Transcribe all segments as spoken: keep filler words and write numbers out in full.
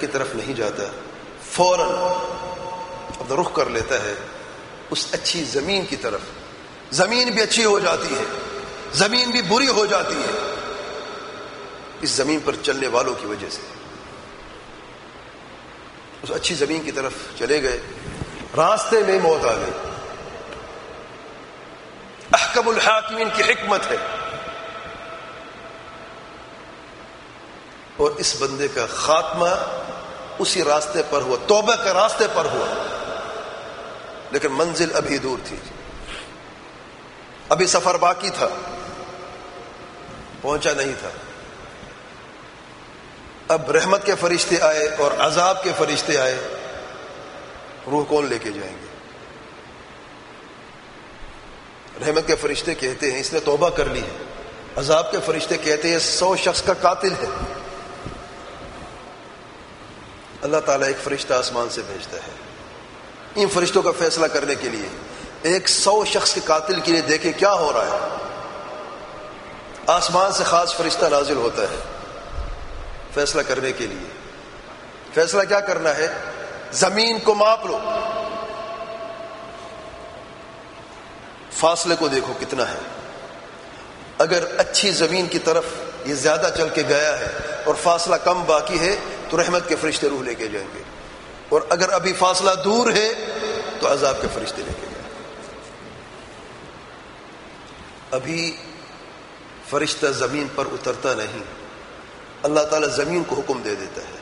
کی طرف نہیں جاتا، فوراً اپنا رخ کر لیتا ہے اس اچھی زمین کی طرف. زمین بھی اچھی ہو جاتی ہے، زمین بھی بری ہو جاتی ہے اس زمین پر چلنے والوں کی وجہ سے. اس اچھی زمین کی طرف چلے گئے، راستے میں موت آ گئی. احکم الحاکمین کی حکمت ہے، اور اس بندے کا خاتمہ اسی راستے پر ہوا، توبہ کے راستے پر ہوا، لیکن منزل ابھی دور تھی، ابھی سفر باقی تھا، پہنچا نہیں تھا. اب رحمت کے فرشتے آئے اور عذاب کے فرشتے آئے، روح کون لے کے جائیں گے؟ رحمت کے فرشتے کہتے ہیں اس نے توبہ کر لی ہے، عذاب کے فرشتے کہتے ہیں سو شخص کا قاتل ہے. اللہ تعالیٰ ایک فرشتہ آسمان سے بھیجتا ہے ان فرشتوں کا فیصلہ کرنے کے لیے. ایک سو شخص کے قاتل کے لیے دیکھیں کیا ہو رہا ہے. آسمان سے خاص فرشتہ نازل ہوتا ہے فیصلہ کرنے کے لیے. فیصلہ کیا کرنا ہے؟ زمین کو ماپ لو، فاصلے کو دیکھو کتنا ہے. اگر اچھی زمین کی طرف یہ زیادہ چل کے گیا ہے اور فاصلہ کم باقی ہے تو رحمت کے فرشتے روح لے کے جائیں گے، اور اگر ابھی فاصلہ دور ہے تو عذاب کے فرشتے لے کے جائیں گے. ابھی فرشتہ زمین پر اترتا نہیں، اللہ تعالیٰ زمین کو حکم دے دیتا ہے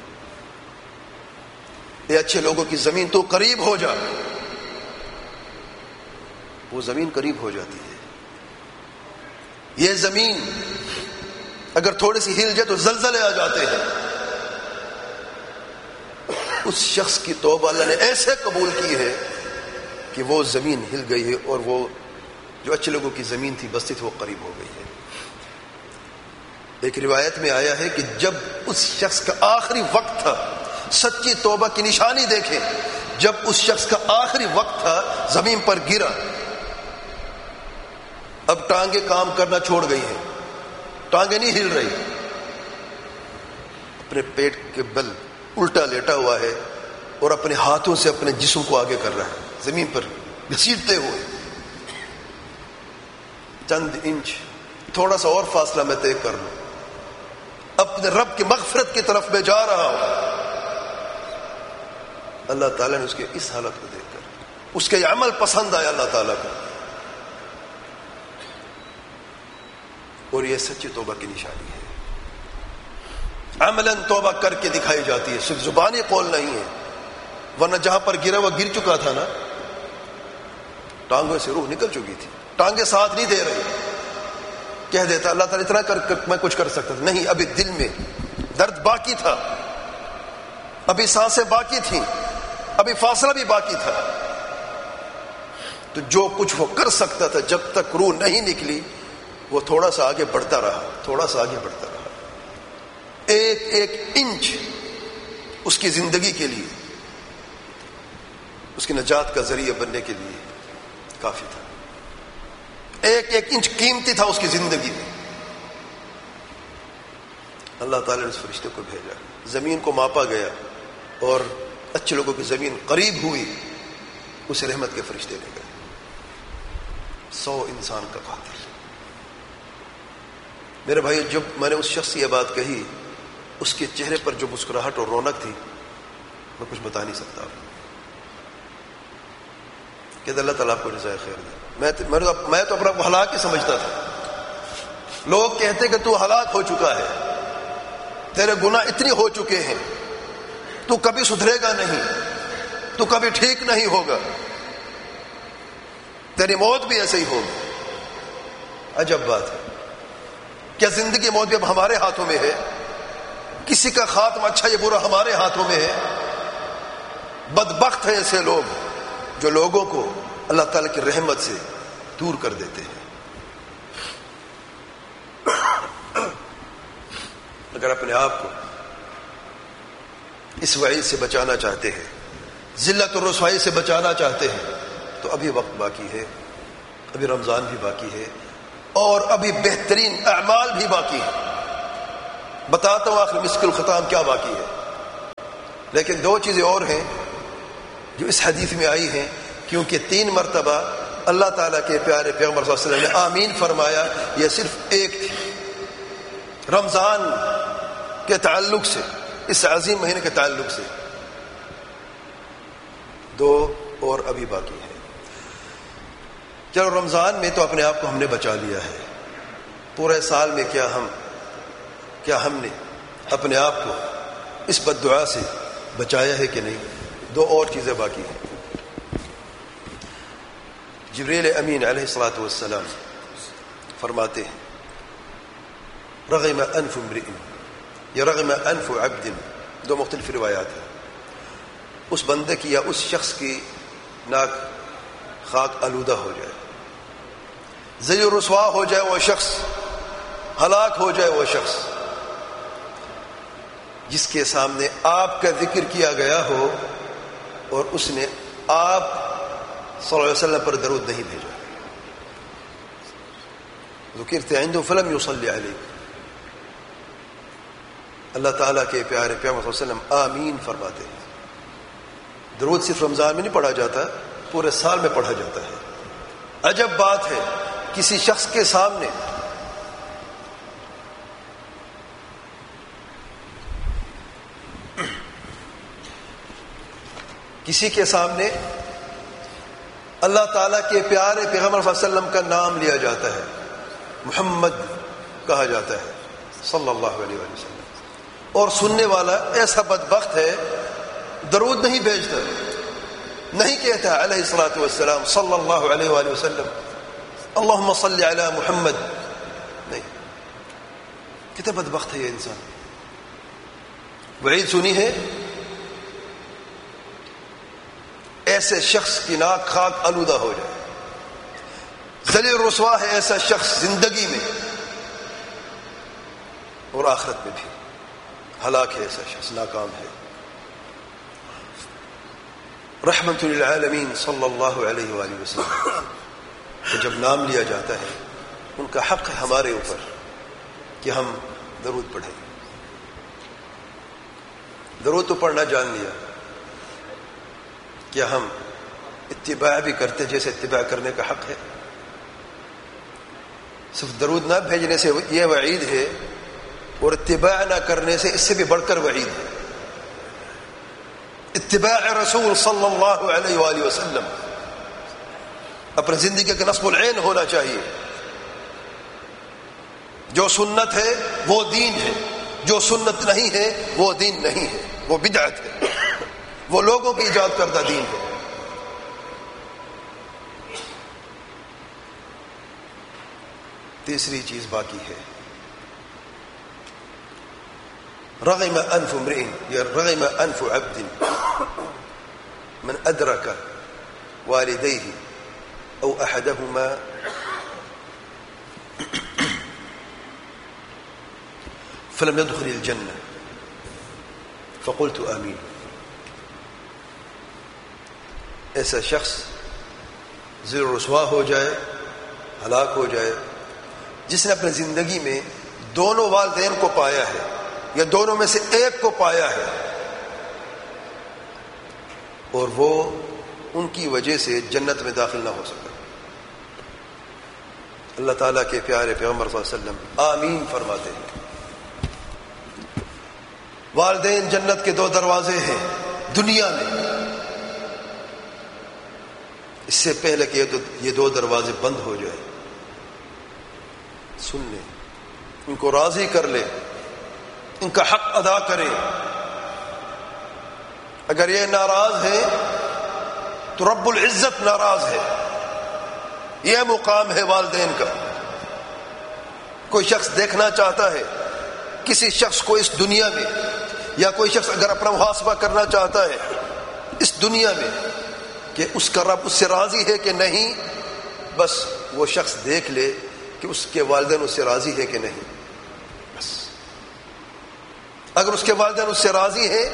یہ اچھے لوگوں کی زمین تو قریب ہو جا. وہ زمین قریب ہو جاتی ہے. یہ زمین اگر تھوڑی سی ہل جائے تو زلزلے آ جاتے ہیں. اس شخص کی توبہ اللہ نے ایسے قبول کی ہے کہ وہ زمین ہل گئی ہے، اور وہ جو اچھے لوگوں کی زمین تھی بستی تھی وہ قریب ہو گئی ہے. ایک روایت میں آیا ہے کہ جب اس شخص کا آخری وقت تھا، سچی توبہ کی نشانی دیکھیں، جب اس شخص کا آخری وقت تھا زمین پر گرا، اب ٹانگیں کام کرنا چھوڑ گئی ہیں، ٹانگیں نہیں ہل رہی، اپنے پیٹ کے بل الٹا لیٹا ہوا ہے اور اپنے ہاتھوں سے اپنے جسم کو آگے کر رہا ہے زمین پر گھسیٹتے ہوئے. چند انچ تھوڑا سا اور فاصلہ میں طے کر لوں، اپنے رب کی مغفرت کی طرف میں جا رہا ہوں. اللہ تعالیٰ نے اس کے اس حالت کو دیکھ کر اس کے یہ عمل پسند آیا اللہ تعالیٰ کو، اور یہ سچی توبہ کی نشانی ہے. عملاً توبہ کر کے دکھائی جاتی ہے، صرف زبانی قول نہیں ہے. ورنہ جہاں پر گرا وہ گر چکا تھا نا، ٹانگوں سے روح نکل چکی تھی، ٹانگیں ساتھ نہیں دے رہی. کہہ دیتا اللہ تعالیٰ اتنا کر, کر میں کچھ کر سکتا تھا، نہیں، ابھی دل میں درد باقی تھا، ابھی سانسیں باقی تھیں، ابھی فاصلہ بھی باقی تھا. تو جو کچھ وہ کر سکتا تھا جب تک روح نہیں نکلی وہ تھوڑا سا آگے بڑھتا رہا، تھوڑا سا آگے بڑھتا رہا. ایک ایک انچ اس کی زندگی کے لیے، اس کی نجات کا ذریعہ بننے کے لیے کافی تھا. ایک ایک انچ قیمتی تھا اس کی زندگی میں. اللہ تعالیٰ نے اس فرشتے کو بھیجا، زمین کو ماپا گیا اور اچھے لوگوں کی زمین قریب ہوئی، اسے رحمت کے فرشتے لے گئے. سو انسان کا قاتل. میرے بھائی، جب میں نے اس شخص سے یہ بات کہی، اس کے چہرے پر جو مسکراہٹ اور رونق تھی میں کچھ بتا نہیں سکتا. کہ اللہ تعالیٰ آپ کو جزائے خیر دے. میں میں تو اپنا ہلاک ہی سمجھتا تھا. لوگ کہتے کہ تو ہلاک ہو چکا ہے، تیرے گناہ اتنے ہو چکے ہیں، تو کبھی سدھرے گا نہیں، تو کبھی ٹھیک نہیں ہوگا، تیری موت بھی ایسے ہی ہوگی. عجب بات ہے، کیا زندگی موت بھی اب ہمارے ہاتھوں میں ہے؟ کسی کا خاتمہ اچھا یا برا ہمارے ہاتھوں میں ہے؟ بدبخت ہیں ایسے لوگ جو لوگوں کو اللہ تعالیٰ کی رحمت سے دور کر دیتے ہیں. اگر اپنے آپ کو اس وعید سے بچانا چاہتے ہیں، ذلت اور رسوائی سے بچانا چاہتے ہیں، تو ابھی وقت باقی ہے، ابھی رمضان بھی باقی ہے، اور ابھی بہترین اعمال بھی باقی ہے. بتاتا ہوں آخر مسک الختام کیا باقی ہے. لیکن دو چیزیں اور ہیں جو اس حدیث میں آئی ہیں، کیونکہ تین مرتبہ اللہ تعالیٰ کے پیارے پیغمبر صلی اللہ علیہ وسلم نے آمین فرمایا، یہ صرف ایک تھی رمضان کے تعلق سے، اس عظیم مہینے کے تعلق سے، دو اور ابھی باقی ہے۔ چلو رمضان میں تو اپنے آپ کو ہم نے بچا لیا ہے، پورے سال میں کیا ہم کیا ہم نے اپنے آپ کو اس بد دعا سے بچایا ہے کہ نہیں؟ دو اور چیزیں باقی ہیں۔ جبریل امین علیہ الصلاۃ والسلام فرماتے ہیں رغم انف امرئ یا رغم انف عبد، دو مختلف روایات ہیں، اس بندے کی یا اس شخص کی ناک خاک آلودہ ہو جائے، ذلیل رسوا ہو جائے وہ شخص، ہلاک ہو جائے وہ شخص جس کے سامنے آپ کا ذکر کیا گیا ہو اور اس نے آپ صلی اللہ علیہ وسلم پر درود نہیں بھیجا، ذکرت عنده فلم يصلي علیک، اللہ تعالیٰ کے پیارے پیغمبر صلی اللہ علیہ وسلم آمین فرماتے ہیں۔ درود صرف رمضان میں نہیں پڑھا جاتا، پورے سال میں پڑھا جاتا ہے۔ عجب بات ہے، کسی شخص کے سامنے کسی کے سامنے اللہ تعالیٰ کے پیارے پیغمبر صلی اللہ علیہ وسلم کا نام لیا جاتا ہے، محمد کہا جاتا ہے صلی اللہ علیہ وسلم، اور سننے والا ایسا بدبخت ہے درود نہیں بھیجتا، نہیں کہتا علیہ الصلاۃ والسلام صلی اللہ علیہ وآلہ وسلم اللہم صلی علی محمد، نہیں، کتنا بدبخت ہے یہ انسان۔ وعید سنی ہے ایسے شخص کی ناک خاک آلودہ ہو جائے، ذلیل رسوا ہے ایسا شخص زندگی میں اور آخرت میں بھی، ہلاک ہے ایسا شخص، ناکام ہے۔ رحمت للعالمین صلی اللہ علیہ وآلہ وسلم تو جب نام لیا جاتا ہے ان کا حق ہے ہمارے اوپر کہ ہم درود پڑھیں۔ درود تو پڑھنا جان لیا، کیا ہم اتباع بھی کرتے جیسے اتباع کرنے کا حق ہے؟ صرف درود نہ بھیجنے سے یہ وعید ہے، اور اتباع نہ کرنے سے اس سے بھی بڑھ کر وعید ہے۔ اتباع رسول صلی اللہ علیہ وآلہ وسلم اپنی زندگی کا نصب العین ہونا چاہیے۔ جو سنت ہے وہ دین ہے، جو سنت نہیں ہے وہ دین نہیں ہے، وہ بدعت ہے، وہ لوگوں کی ایجاد کردہ دین ہے۔ تیسری چیز باقی ہے، رغم انف امرئ یا رغم انف عبد من ادرک والدیہ او احدہما فلم يدخل الجنہ فقلت آمین۔ ایسا شخص ذل رسوا ہو جائے، ہلاک ہو جائے، جس نے اپنی زندگی میں دونوں والدین کو پایا ہے یا دونوں میں سے ایک کو پایا ہے، اور وہ ان کی وجہ سے جنت میں داخل نہ ہو سکا، اللہ تعالیٰ کے پیارے پیغمبر صلی اللہ علیہ وسلم آمین فرماتے ہیں۔ والدین جنت کے دو دروازے ہیں دنیا میں، اس سے پہلے کہ یہ دو دروازے بند ہو جائے، سن لیں، ان کو راضی کر لیں، ان کا حق ادا کریں۔ اگر یہ ناراض ہے تو رب العزت ناراض ہے، یہ مقام ہے والدین کا۔ کوئی شخص دیکھنا چاہتا ہے کسی شخص کو اس دنیا میں، یا کوئی شخص اگر اپنا محاسبہ کرنا چاہتا ہے اس دنیا میں کہ اس کا رب اس سے راضی ہے کہ نہیں، بس وہ شخص دیکھ لے کہ اس کے والدین اس سے راضی ہے کہ نہیں، بس اگر اس کے والدین اس سے راضی ہے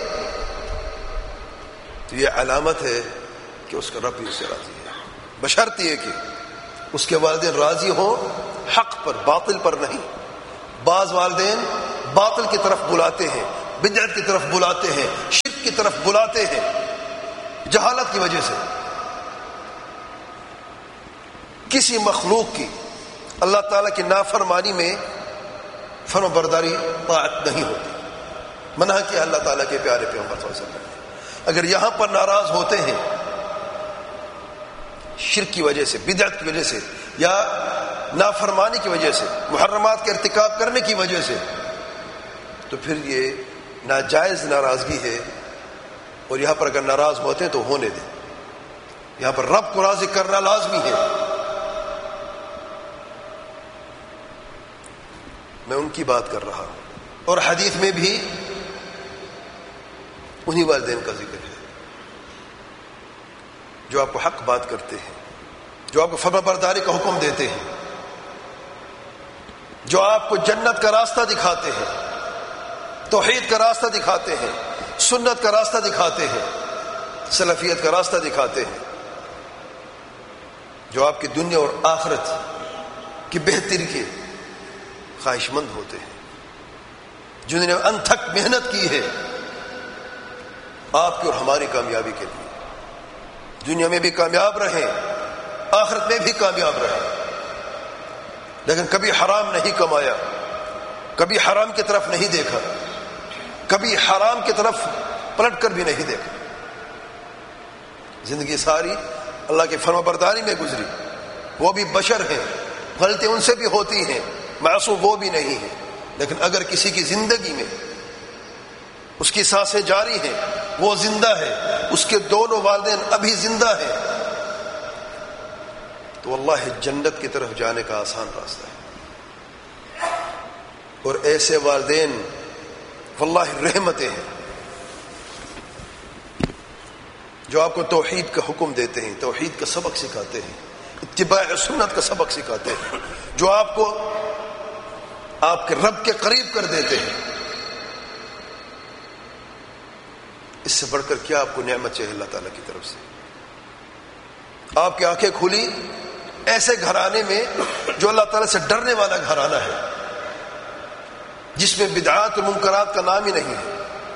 تو یہ علامت ہے کہ اس کا رب بھی اس سے راضی ہے، بشرط یہ کہ اس کے والدین راضی ہوں حق پر، باطل پر نہیں۔ بعض والدین باطل کی طرف بلاتے ہیں، بدعت کی طرف بلاتے ہیں، شرک شرک کی طرف بلاتے ہیں جہالت کی وجہ سے. کسی مخلوق کی اللہ تعالیٰ کی نافرمانی میں فرما برداری طاعت نہیں ہوتی. منع کیا اللہ تعالیٰ کے پیارے پیغمبر صلی اللہ علیہ وسلم نے. اگر یہاں پر ناراض ہوتے ہیں شرک کی وجہ سے، بدعت کی وجہ سے، یا نافرمانی کی وجہ سے، محرمات کے ارتکاب کرنے کی وجہ سے، تو پھر یہ ناجائز ناراضگی ہے. اور یہاں پر اگر ناراض ہوتے ہیں تو ہونے دیں. یہاں پر رب کو راضی کرنا لازمی ہے. میں ان کی بات کر رہا ہوں. اور حدیث میں بھی انہی والدین کا ذکر ہے جو آپ کو حق بات کرتے ہیں، جو آپ کو فرما برداری کا حکم دیتے ہیں، جو آپ کو جنت کا راستہ دکھاتے ہیں، توحید کا راستہ دکھاتے ہیں، سنت کا راستہ دکھاتے ہیں، سلفیت کا راستہ دکھاتے ہیں، جو آپ کی دنیا اور آخرت کی بہتری کے خواہش مند ہوتے ہیں، جنہوں نے انتھک محنت کی ہے آپ کی اور ہماری کامیابی کے لیے. دنیا میں بھی کامیاب رہیں، آخرت میں بھی کامیاب رہیں، لیکن کبھی حرام نہیں کمایا، کبھی حرام کی طرف نہیں دیکھا، کبھی حرام کی طرف پلٹ کر بھی نہیں دیکھا. زندگی ساری اللہ کی فرما برداری میں گزری. وہ بھی بشر ہیں، غلطی ان سے بھی ہوتی ہیں، معصوم وہ بھی نہیں ہیں. لیکن اگر کسی کی زندگی میں اس کی سانسیں جاری ہیں، وہ زندہ ہے، اس کے دونوں والدین ابھی زندہ ہیں، تو اللہ جنت کی طرف جانے کا آسان راستہ ہے. اور ایسے والدین واللہ رحمتیں ہیں جو آپ کو توحید کا حکم دیتے ہیں، توحید کا سبق سکھاتے ہیں، اتباع سنت کا سبق سکھاتے ہیں، جو آپ کو آپ کے رب کے قریب کر دیتے ہیں. اس سے بڑھ کر کیا آپ کو نعمت چاہیے اللہ تعالیٰ کی طرف سے؟ آپ کی آنکھیں کھلی ایسے گھرانے میں جو اللہ تعالیٰ سے ڈرنے والا گھرانہ ہے، جس میں بدعات اور منکرات کا نام ہی نہیں ہے.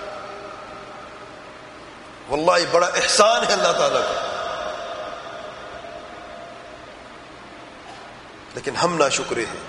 واللہ یہ بڑا احسان ہے اللہ تعالیٰ کا. لیکن ہم ناشکرے ہیں.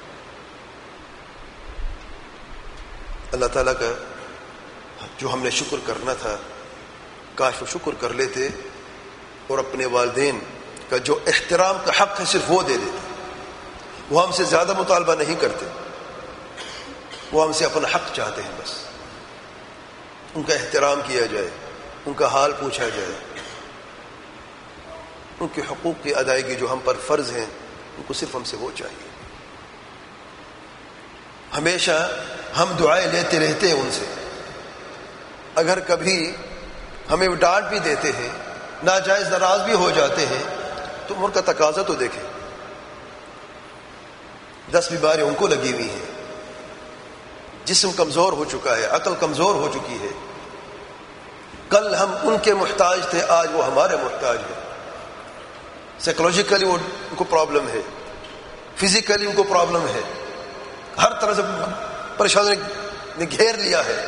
اللہ تعالیٰ کا جو ہم نے شکر کرنا تھا، کاش وہ شکر کر لیتے اور اپنے والدین کا جو احترام کا حق ہے صرف وہ دے دیتے. وہ ہم سے زیادہ مطالبہ نہیں کرتے، وہ ہم سے اپنا حق چاہتے ہیں. بس ان کا احترام کیا جائے، ان کا حال پوچھا جائے، ان کے حقوق کی ادائیگی جو ہم پر فرض ہیں ان کو صرف ہم سے وہ چاہیے. ہمیشہ ہم دعائیں لیتے رہتے ہیں ان سے. اگر کبھی ہمیں ڈانٹ بھی دیتے ہیں، ناجائز ناراض بھی ہو جاتے ہیں، تو ان کا تقاضا تو دیکھیں. دس بیماریاں ان کو لگی ہوئی ہیں، جسم کمزور ہو چکا ہے، عقل کمزور ہو چکی ہے. کل ہم ان کے محتاج تھے، آج وہ ہمارے محتاج ہیں. سائیکولوجیکلی وہ ان کو پرابلم ہے، فزیکلی ان کو پرابلم ہے، ہر طرح سے پریشانی نے گھیر لیا ہے.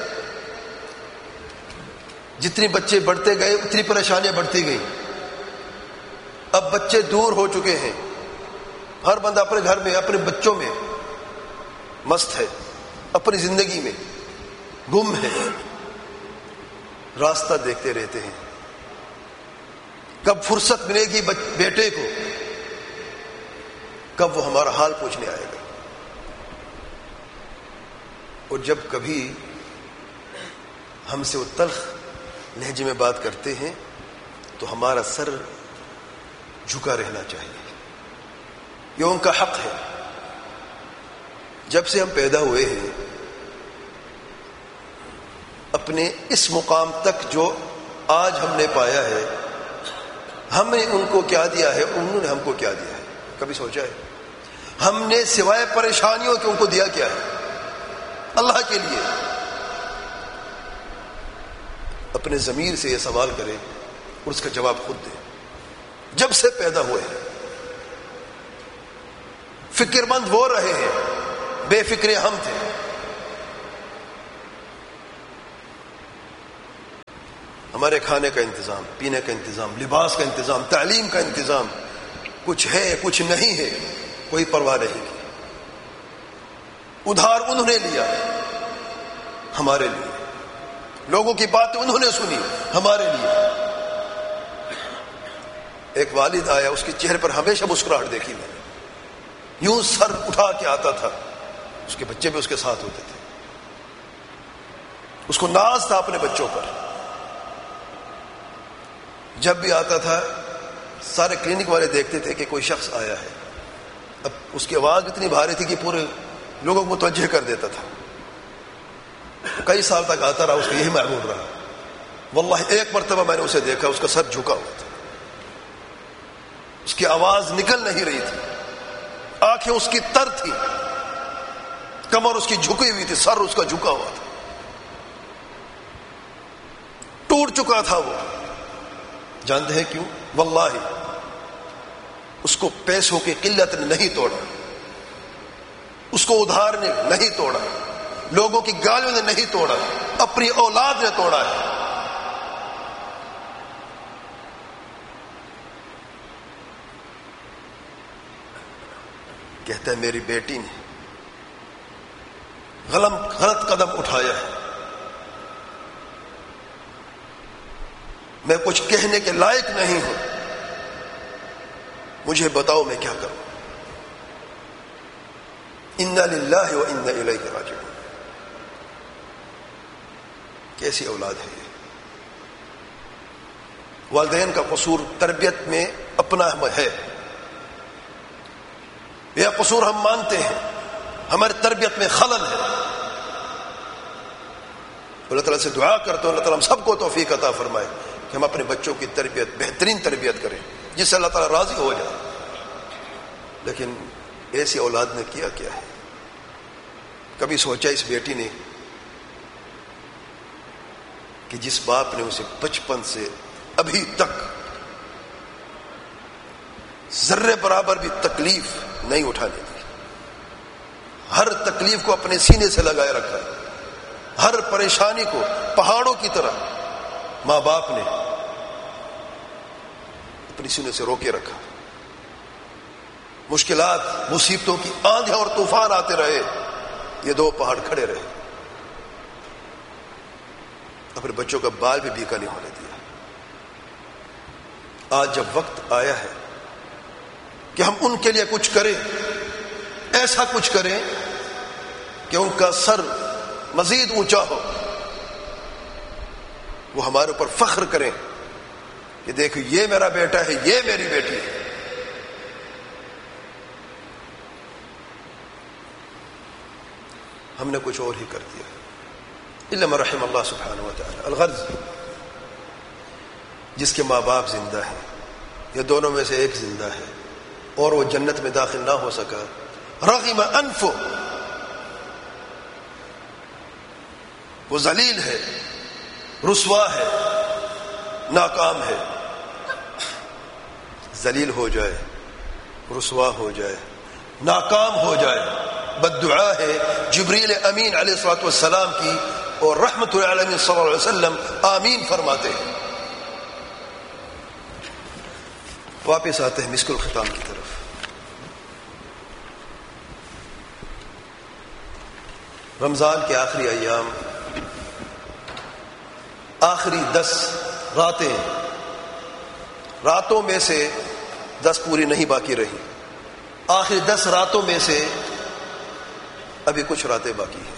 جتنی بچے بڑھتے گئے اتنی پریشانیاں بڑھتی گئیں. اب بچے دور ہو چکے ہیں، ہر بندہ اپنے گھر میں اپنے بچوں میں مست ہے، اپنی زندگی میں گم ہے. راستہ دیکھتے رہتے ہیں کب فرصت ملے گی بیٹے کو، کب وہ ہمارا حال پوچھنے آئے گا. اور جب کبھی ہم سے وہ تلخ لہجے میں بات کرتے ہیں تو ہمارا سر جھکا رہنا چاہیے. یہ ان کا حق ہے. جب سے ہم پیدا ہوئے ہیں اپنے اس مقام تک جو آج ہم نے پایا ہے، ہم نے ان کو کیا دیا ہے، انہوں نے ہم کو کیا دیا ہے؟ کبھی سوچا ہے؟ ہم نے سوائے پریشانیوں کے ان کو دیا کیا ہے اللہ کے لیے؟ اپنے ضمیر سے یہ سوال کریں اور اس کا جواب خود دیں. جب سے پیدا ہوئے ہیں فکر مند وہ رہے ہیں، بے فکرے ہم تھے. ہمارے کھانے کا انتظام، پینے کا انتظام، لباس کا انتظام، تعلیم کا انتظام، کچھ ہے کچھ نہیں ہے، کوئی پرواہ نہیں کی. ادھار انہوں نے لیا ہمارے لیے، لوگوں کی باتیں انہوں نے سنی ہمارے لیے. ایک والد آیا، اس کے چہرے پر ہمیشہ مسکراہٹ دیکھی میں نے، یوں سر اٹھا کے آتا تھا، اس کے بچے بھی اس کے ساتھ ہوتے تھے، اس کو ناز تھا اپنے بچوں پر. جب بھی آتا تھا سارے کلینک والے دیکھتے تھے کہ کوئی شخص آیا ہے. اب اس کی آواز اتنی بھاری تھی کہ پورے لوگوں کو متوجہ کر دیتا تھا. کئی سال تک آتا رہا، اس کا یہی معمول رہا. واللہ ایک مرتبہ میں نے اسے دیکھا، اس کا سر جھکا ہوا تھا، اس کی آواز نکل نہیں رہی تھی، آنکھیں اس کی تر تھی، کمر اس کی جھکی ہوئی تھی، سر اس کا جھکا ہوا تھا، ٹوٹ چکا تھا. وہ جانتے ہیں کیوں؟ واللہ اس کو پیسوں کی قلت نے نہیں توڑا، اس کو ادھار نے نہیں توڑا، لوگوں کی گالیوں نے نہیں توڑا، اپنی اولاد نے توڑا ہے. کہتا ہے میری بیٹی نے غلط غلط قدم اٹھایا ہے، میں کچھ کہنے کے لائق نہیں ہوں، مجھے بتاؤ میں کیا کروں. انا للہ و انا الیہ راجعون. کیسی اولاد ہے یہ؟ والدین کا قصور تربیت میں اپنا ہے، یہ قصور ہم مانتے ہیں، ہماری تربیت میں خلل ہے. اللہ تعالیٰ سے دعا کرتا ہوں اللہ تعالیٰ ہم سب کو توفیق عطا فرمائے کہ ہم اپنے بچوں کی تربیت بہترین تربیت کریں جس سے اللہ تعالیٰ راضی ہو جائے. لیکن ایسی اولاد نے کیا کیا ہے؟ کبھی سوچا اس بیٹی نے کہ جس باپ نے اسے بچپن سے ابھی تک ذرے برابر بھی تکلیف نہیں اٹھانے دی، ہر تکلیف کو اپنے سینے سے لگائے رکھا، ہر پریشانی کو پہاڑوں کی طرح ماں باپ نے اپنی سینے سے روکے رکھا. مشکلات مصیبتوں کی آندھیں اور طوفان آتے رہے، یہ دو پہاڑ کھڑے رہے، اپنے بچوں کا بال بھی بیکا نہیں ہونے دیا. آج جب وقت آیا ہے کہ ہم ان کے لیے کچھ کریں، ایسا کچھ کریں کہ ان کا سر مزید اونچا ہو، وہ ہمارے اوپر فخر کریں کہ دیکھو یہ میرا بیٹا ہے، یہ میری بیٹی ہے. ہم نے کچھ اور ہی کر دیا. الا من رحم اللہ سبحانہ و تعالی. الغرض جس کے ماں باپ زندہ ہیں یا دونوں میں سے ایک زندہ ہے اور وہ جنت میں داخل نہ ہو سکا، رغم انفو، وہ ذلیل ہے، رسوا ہے، ناکام ہے. ذلیل ہو جائے، رسوا ہو جائے، ناکام ہو جائے، بد دعا ہے جبریل امین علیہ الصلوۃ والسلام کی، اور رحمت العالمین صلی اللہ علیہ وسلم آمین فرماتے ہیں. واپس آتے ہیں مسک الختام کی طرف. رمضان کے آخری ایام، آخری دس راتیں، راتوں میں سے دس پوری نہیں باقی رہی، آخری دس راتوں میں سے ابھی کچھ راتیں باقی ہیں.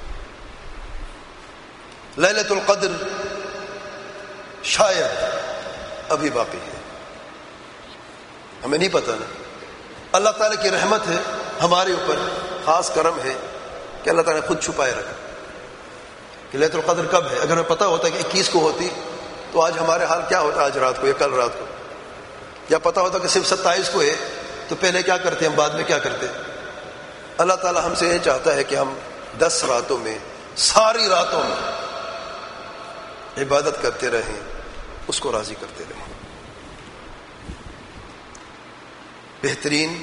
لیلۃ القدر شاید ابھی باقی ہے، ہمیں نہیں پتہ نا. اللہ تعالیٰ کی رحمت ہے ہمارے اوپر، خاص کرم ہے کہ اللہ تعالیٰ نے خود چھپائے رکھا کہ لیلۃ القدر کب ہے. اگر ہمیں پتہ ہوتا کہ اکیس کو ہوتی تو آج ہمارے حال کیا ہوتا، آج رات کو یا کل رات کو. یا پتہ ہوتا کہ صرف ستائیس کو ہے تو پہلے کیا کرتے ہم، بعد میں کیا کرتے. اللہ تعالیٰ ہم سے یہ چاہتا ہے کہ ہم دس راتوں میں، ساری راتوں میں عبادت کرتے رہیں، اس کو راضی کرتے رہیں. بہترین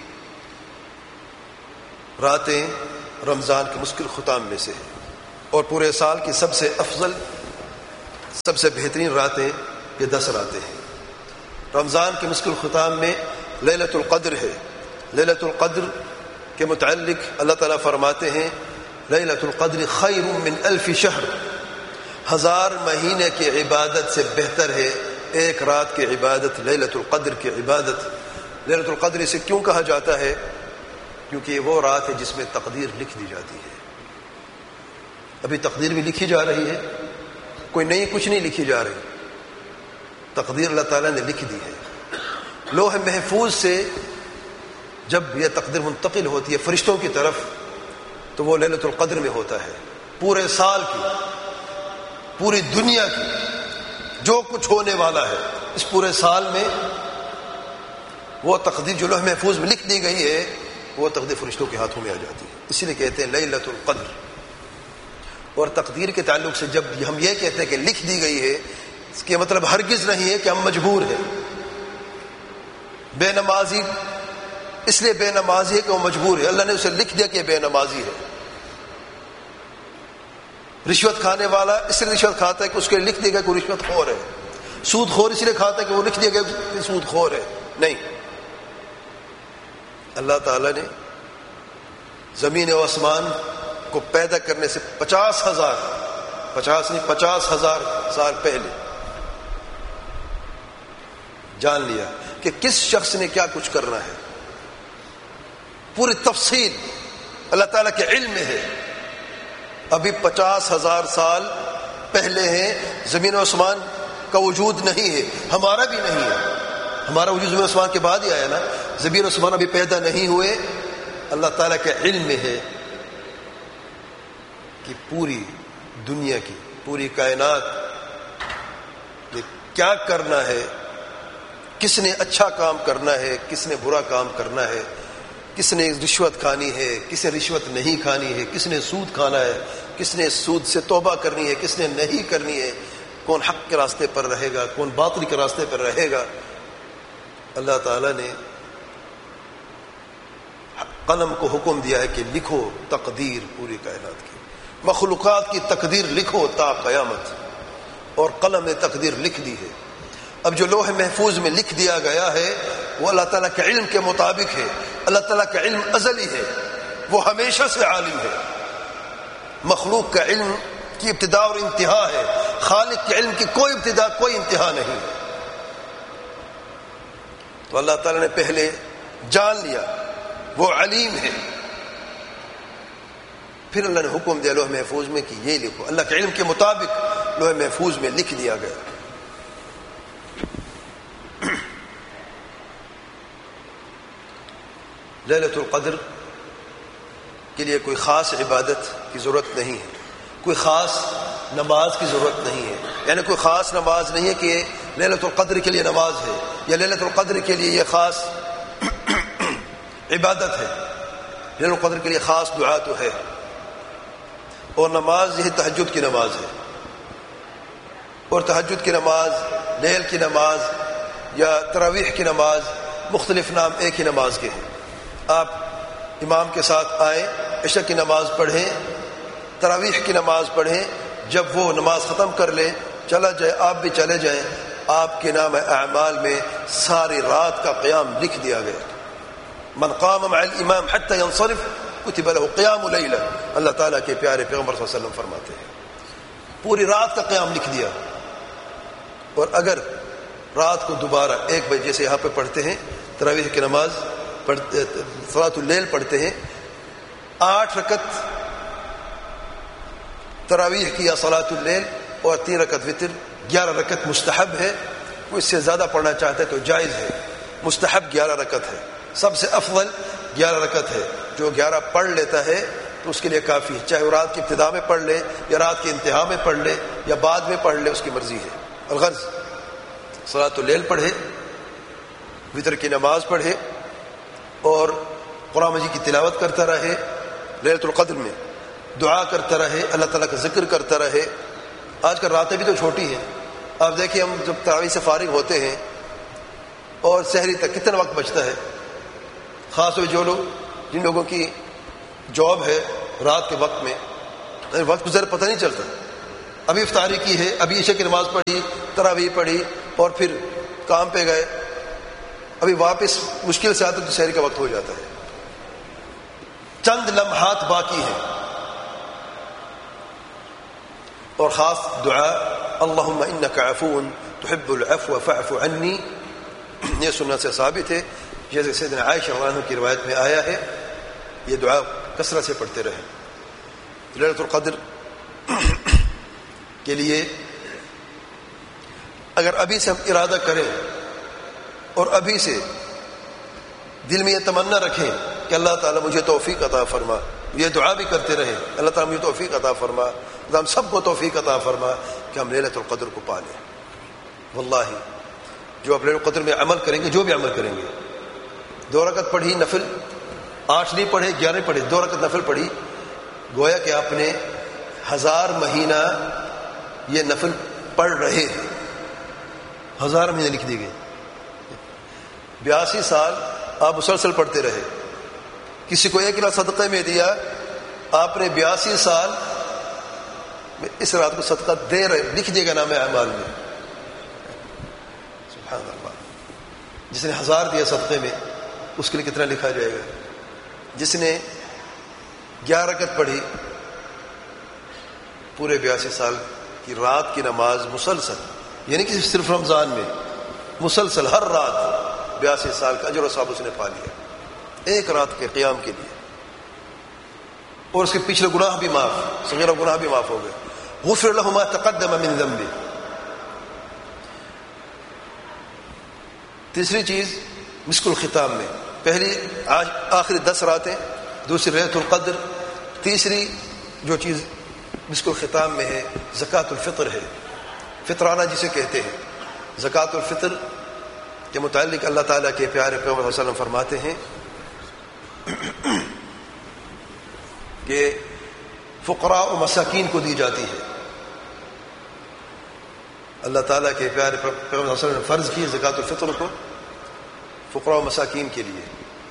راتیں رمضان کے مشکل ختام میں سے ہیں، اور پورے سال کی سب سے افضل سب سے بہترین راتیں یہ دس راتیں ہیں. رمضان کے مسک الختام میں لیلۃ القدر ہے. لیلۃ القدر کے متعلق اللہ تعالیٰ فرماتے ہیں لیلۃ القدر خیر من الف شہر، ہزار مہینے کی عبادت سے بہتر ہے ایک رات کی عبادت، لیلۃ القدر کی عبادت. لیلۃ القدر اسے کیوں کہا جاتا ہے؟ کیونکہ یہ وہ رات ہے جس میں تقدیر لکھ دی جاتی ہے. ابھی تقدیر بھی لکھی جا رہی ہے، کوئی نئی کچھ نہیں لکھی جا رہی، تقدیر اللہ تعالیٰ نے لکھ دی ہے. لوح محفوظ سے جب یہ تقدیر منتقل ہوتی ہے فرشتوں کی طرف تو وہ لیلۃ القدر میں ہوتا ہے. پورے سال کی، پوری دنیا کی جو کچھ ہونے والا ہے اس پورے سال میں وہ تقدیر جو لوح محفوظ میں لکھ دی گئی ہے وہ تقدیر فرشتوں کے ہاتھوں میں آ جاتی ہے. اسی لیے کہتے ہیں لیلۃ القدر. اور تقدیر کے تعلق سے جب ہم یہ کہتے ہیں کہ لکھ دی گئی ہے، اس کے مطلب ہرگز نہیں ہے کہ ہم مجبور ہیں. بے نمازی اس لیے بے نمازی ہے کہ وہ مجبور ہے، اللہ نے اسے لکھ دیا کہ بے نمازی ہے. رشوت کھانے والا اس لیے رشوت کھاتا ہے کہ اس کے لکھ دیا گیا کہ وہ رشوت خور ہے. سود خور اس لیے کھاتا ہے کہ وہ لکھ دیا گیا کہ سود خور ہے. نہیں، اللہ تعالیٰ نے زمین و آسمان کو پیدا کرنے سے پچاس ہزار پچاس نہیں پچاس ہزار سال پہلے جان لیا کہ کس شخص نے کیا کچھ کرنا ہے. پوری تفصیل اللہ تعالیٰ کے علم میں ہے. ابھی پچاس ہزار سال پہلے ہیں، زمین و آسمان کا وجود نہیں ہے، ہمارا بھی نہیں ہے. ہمارا وجود زمین و آسمان کے بعد ہی آیا نا، زمین و آسمان ابھی پیدا نہیں ہوئے. اللہ تعالیٰ کے علم میں ہے کہ پوری دنیا کی، پوری کائنات میں کیا کرنا ہے، کس نے اچھا کام کرنا ہے، کس نے برا کام کرنا ہے، کس نے رشوت کھانی ہے، کس نے رشوت نہیں کھانی ہے، کس نے سود کھانا ہے، کس نے سود سے توبہ کرنی ہے، کس نے نہیں کرنی ہے، کون حق کے راستے پر رہے گا، کون باطل کے راستے پر رہے گا. اللہ تعالیٰ نے قلم کو حکم دیا ہے کہ لکھو تقدیر پوری کائنات کی، مخلوقات کی تقدیر لکھو تا قیامت، اور قلم نے تقدیر لکھ دی ہے. اب جو لوح محفوظ میں لکھ دیا گیا ہے وہ اللہ تعالیٰ کے علم کے مطابق ہے. اللہ تعالیٰ کا علم ازلی ہے، وہ ہمیشہ سے عالم ہے. مخلوق کا علم کی ابتدا اور انتہا ہے، خالق کے علم کی کوئی ابتدا کوئی انتہا نہیں. تو اللہ تعالیٰ نے پہلے جان لیا وہ علیم ہے، پھر اللہ نے حکم دیا لوح محفوظ میں کہ یہ لکھو. اللہ کے علم کے مطابق لوح محفوظ میں لکھ دیا گیا. لیلۃ القدر کے لیے کوئی خاص عبادت کی ضرورت نہیں ہے، کوئی خاص نماز کی ضرورت نہیں ہے. یعنی کوئی خاص نماز نہیں ہے کہ لیلۃ القدر کے لیے نماز ہے یا لیلۃ القدر کے لیے یہ خاص عبادت ہے. لیلۃ القدر کے لیے خاص دعا تو ہے، اور نماز یہ تہجد کی نماز ہے. اور تہجد کی نماز، لیل کی نماز یا تراویح کی نماز مختلف نام ایک ہی نماز کے ہیں. آپ امام کے ساتھ آئیں، عشاء کی نماز پڑھیں، تراویح کی نماز پڑھیں، جب وہ نماز ختم کر لیں چلا جائے، آپ بھی چلے جائیں، آپ کے نام اعمال میں ساری رات کا قیام لکھ دیا گیا. من قام مع الامام حتى ينصرف كتب له قيام ليلہ. اللہ تعالیٰ کے پیارے پیغمبر صلی اللہ علیہ وسلم فرماتے ہیں پوری رات کا قیام لکھ دیا. اور اگر رات کو دوبارہ ایک بجے جیسے یہاں پہ پڑھتے ہیں تراویح کی نماز پڑھتے، صلاۃ اللیل پڑھتے ہیں، آٹھ رکعت تراویح کی یا صلاۃ اللیل اور تین رکعت وتر، گیارہ رکعت مستحب ہے. کوئی اس سے زیادہ پڑھنا چاہتا ہے تو جائز ہے. مستحب گیارہ رکعت ہے، سب سے افضل گیارہ رکعت ہے. جو گیارہ پڑھ لیتا ہے تو اس کے لیے کافی ہے، چاہے وہ رات کی ابتدا میں پڑھ لے یا رات کی انتہا میں پڑھ لے یا بعد میں پڑھ لے، اس کی مرضی ہے. الغرض صلاۃ اللیل پڑھے، وتر کی نماز پڑھے اور قرآن مجید کی تلاوت کرتا رہے، لیلۃ القدر میں دعا کرتا رہے، اللہ تعالیٰ کا ذکر کرتا رہے. آج کل راتیں بھی تو چھوٹی ہیں. آپ دیکھیں ہم جب تراویح سے فارغ ہوتے ہیں اور سحری تک کتنا وقت بچتا ہے، خاص طور جو لوگ جن لوگوں کی جاب ہے رات کے وقت میں، وقت گزر پتہ نہیں چلتا. ابھی افطاری کی ہے، ابھی عشاء کی نماز پڑھی، تراویح پڑھی اور پھر کام پہ گئے، ابھی واپس مشکل سے آتے تو سحر کا وقت ہو جاتا ہے. چند لمحات باقی ہیں. اور خاص دعا اللہم انک عفو تحب العفو فاعف عنی، یہ سنت سے ثابت ہے، جیسے سیدنا عائشہ رضی اللہ عنہا کی روایت میں آیا ہے. یہ دعا کثرت سے پڑھتے رہیں. لیلۃ القدر کے لیے اگر ابھی سے ہم ارادہ کریں اور ابھی سے دل میں یہ تمنا رکھیں کہ اللہ تعالیٰ مجھے توفیق عطا فرما، یہ دعا بھی کرتے رہیں اللہ تعالیٰ مجھے توفیق عطا فرما، ہم سب کو توفیق عطا فرما کہ ہم لیلۃ القدر کو پا لیں. واللہ جو آپ لیلۃ القدر میں عمل کریں گے، جو بھی عمل کریں گے، دو رکعت پڑھی نفل، آٹھ نہیں پڑھے، گیارہ پڑھے، دو رکعت نفل پڑھی، گویا کہ آپ نے ہزار مہینہ یہ نفل پڑھ رہے ہیں. ہزار مہینے لکھ دی گئی. بیاسی سال آپ مسلسل پڑھتے رہے. کسی کو ایک رات صدقے میں دیا، آپ نے بیاسی سال اس رات کو صدقہ دے رہے، لکھ دے گا نام اعمال میں. سبحان اللہ. جس نے ہزار دیا صدقے میں اس کے لیے کتنا لکھا جائے گا. جس نے گیارہ رکعت پڑھی، پورے بیاسی سال کی رات کی نماز مسلسل، یعنی کہ صرف رمضان میں مسلسل ہر رات بیاسی سال کا اجر و ثواب اس نے پا لیا ایک رات کے قیام کے لیے. اور اس کے پچھلے گناہ بھی معاف، صغیرہ گناہ بھی معاف ہو گئے. غفر له ما تقدم من ذنبه. تیسری چیز مسک الختام میں، پہلی آج آخری دس راتیں، دوسری لیلۃ القدر، تیسری جو چیز مسک الختام میں ہے زکوٰۃ الفطر ہے. فطرانہ جسے کہتے ہیں. زکوٰۃ الفطر کے متعلق اللہ تعالیٰ کے پیارے پیغمبر صلی اللہ علیہ وسلم فرماتے ہیں کہ فقراء و مساکین کو دی جاتی ہے. اللہ تعالیٰ کے پیارے پیغمبر صلی اللہ علیہ وسلم نے فرض کی زکوٰۃ الفطر کو فقراء و مساکین کے لیے.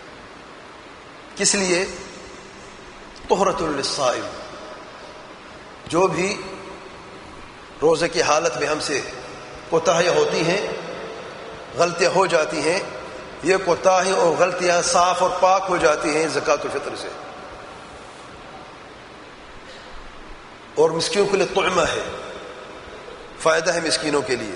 کس لیے؟ طہرۃ للصائم. جو بھی روزے کی حالت میں ہم سے کوتاہیاں ہوتی ہیں، غلطیاں ہو جاتی ہیں، یہ کوتاہیاں اور غلطیاں صاف اور پاک ہو جاتی ہیں زکوٰۃ الفطر سے. اور مسکینوں کے لیے طعمہ ہے، فائدہ ہے مسکینوں کے لیے.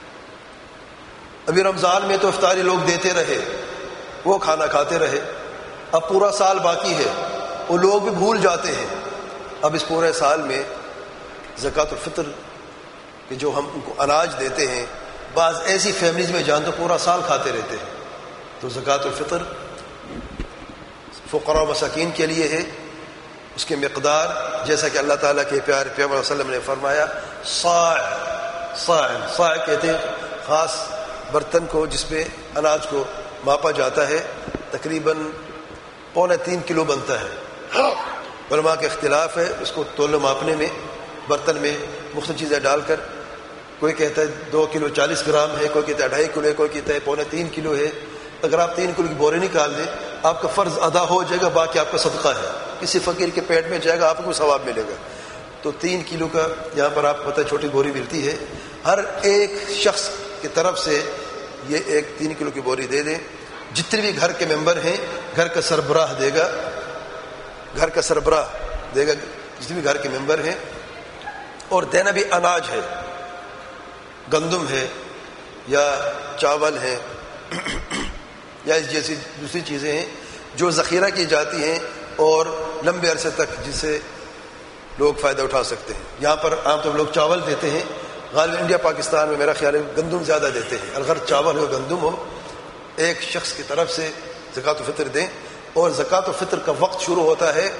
ابھی رمضان میں تو افطاری لوگ دیتے رہے، وہ کھانا کھاتے رہے. اب پورا سال باقی ہے، وہ لوگ بھی بھول جاتے ہیں. اب اس پورے سال میں زکوٰۃ الفطر کہ جو ہم ان کو اناج دیتے ہیں، بعض ایسی فیملیز میں جان تو پورا سال کھاتے رہتے ہیں. تو زکوٰۃ الفطر فقراء و مساکین کے لیے ہے. اس کی مقدار جیسا کہ اللہ تعالیٰ کے پیارے پیغمبر صلی اللہ علیہ وسلم نے فرمایا، صاع صاع صاع کہتے ہیں خاص برتن کو جس میں اناج کو ماپا جاتا ہے. تقریباً پونے تین کلو بنتا ہے. علماء کے اختلاف ہے اس کو تولنے ماپنے میں. برتن میں مختلف چیزیں ڈال کر، کوئی کہتا ہے دو کلو چالیس گرام ہے، کوئی کہتا ہے ڈھائی کلو ہے، کوئی کہتا ہے پونے تین کلو ہے. اگر آپ تین کلو کی بورے نکال دیں آپ کا فرض ادا ہو جائے گا، باقی آپ کا صدقہ ہے، کسی فقیر کے پیٹ میں جائے گا، آپ کو ثواب ملے گا. تو تین کلو کا یہاں پر آپ کو پتہ ہے چھوٹی بوری ملتی ہے، ہر ایک شخص کی طرف سے یہ ایک تین کلو کی بوری دے دیں. جتنے بھی گھر کے ممبر ہیں گھر کا سربراہ دے گا، گھر کا سربراہ دے گا جتنے بھی گھر کے ممبر ہیں. اور دینا بھی اناج ہے، گندم ہے یا چاول ہے یا اس جیسی دوسری چیزیں ہیں جو ذخیرہ کی جاتی ہیں اور لمبے عرصے تک جس سے لوگ فائدہ اٹھا سکتے ہیں. یہاں پر عام طور پر لوگ چاول دیتے ہیں، غالباً انڈیا پاکستان میں میرا خیال ہے گندم زیادہ دیتے ہیں. اگر چاول ہو گندم ہو، ایک شخص کی طرف سے زکوٰۃ الفطر دیں. اور زکوٰۃ الفطر کا وقت شروع ہوتا ہے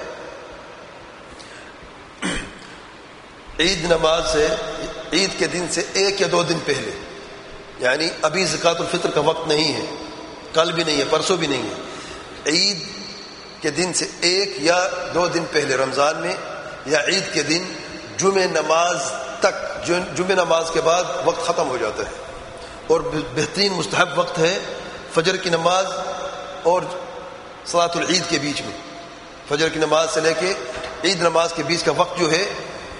عید نماز سے، عید کے دن سے ایک یا دو دن پہلے. یعنی ابھی زکوٰۃ الفطر کا وقت نہیں ہے، کل بھی نہیں ہے، پرسوں بھی نہیں ہے. عید کے دن سے ایک یا دو دن پہلے رمضان میں، یا عید کے دن جمعہ نماز تک، جمعہ نماز کے بعد وقت ختم ہو جاتا ہے. اور بہترین مستحب وقت ہے فجر کی نماز اور صلاۃ العید کے بیچ میں. فجر کی نماز سے لے کے عید نماز کے بیچ کا وقت جو ہے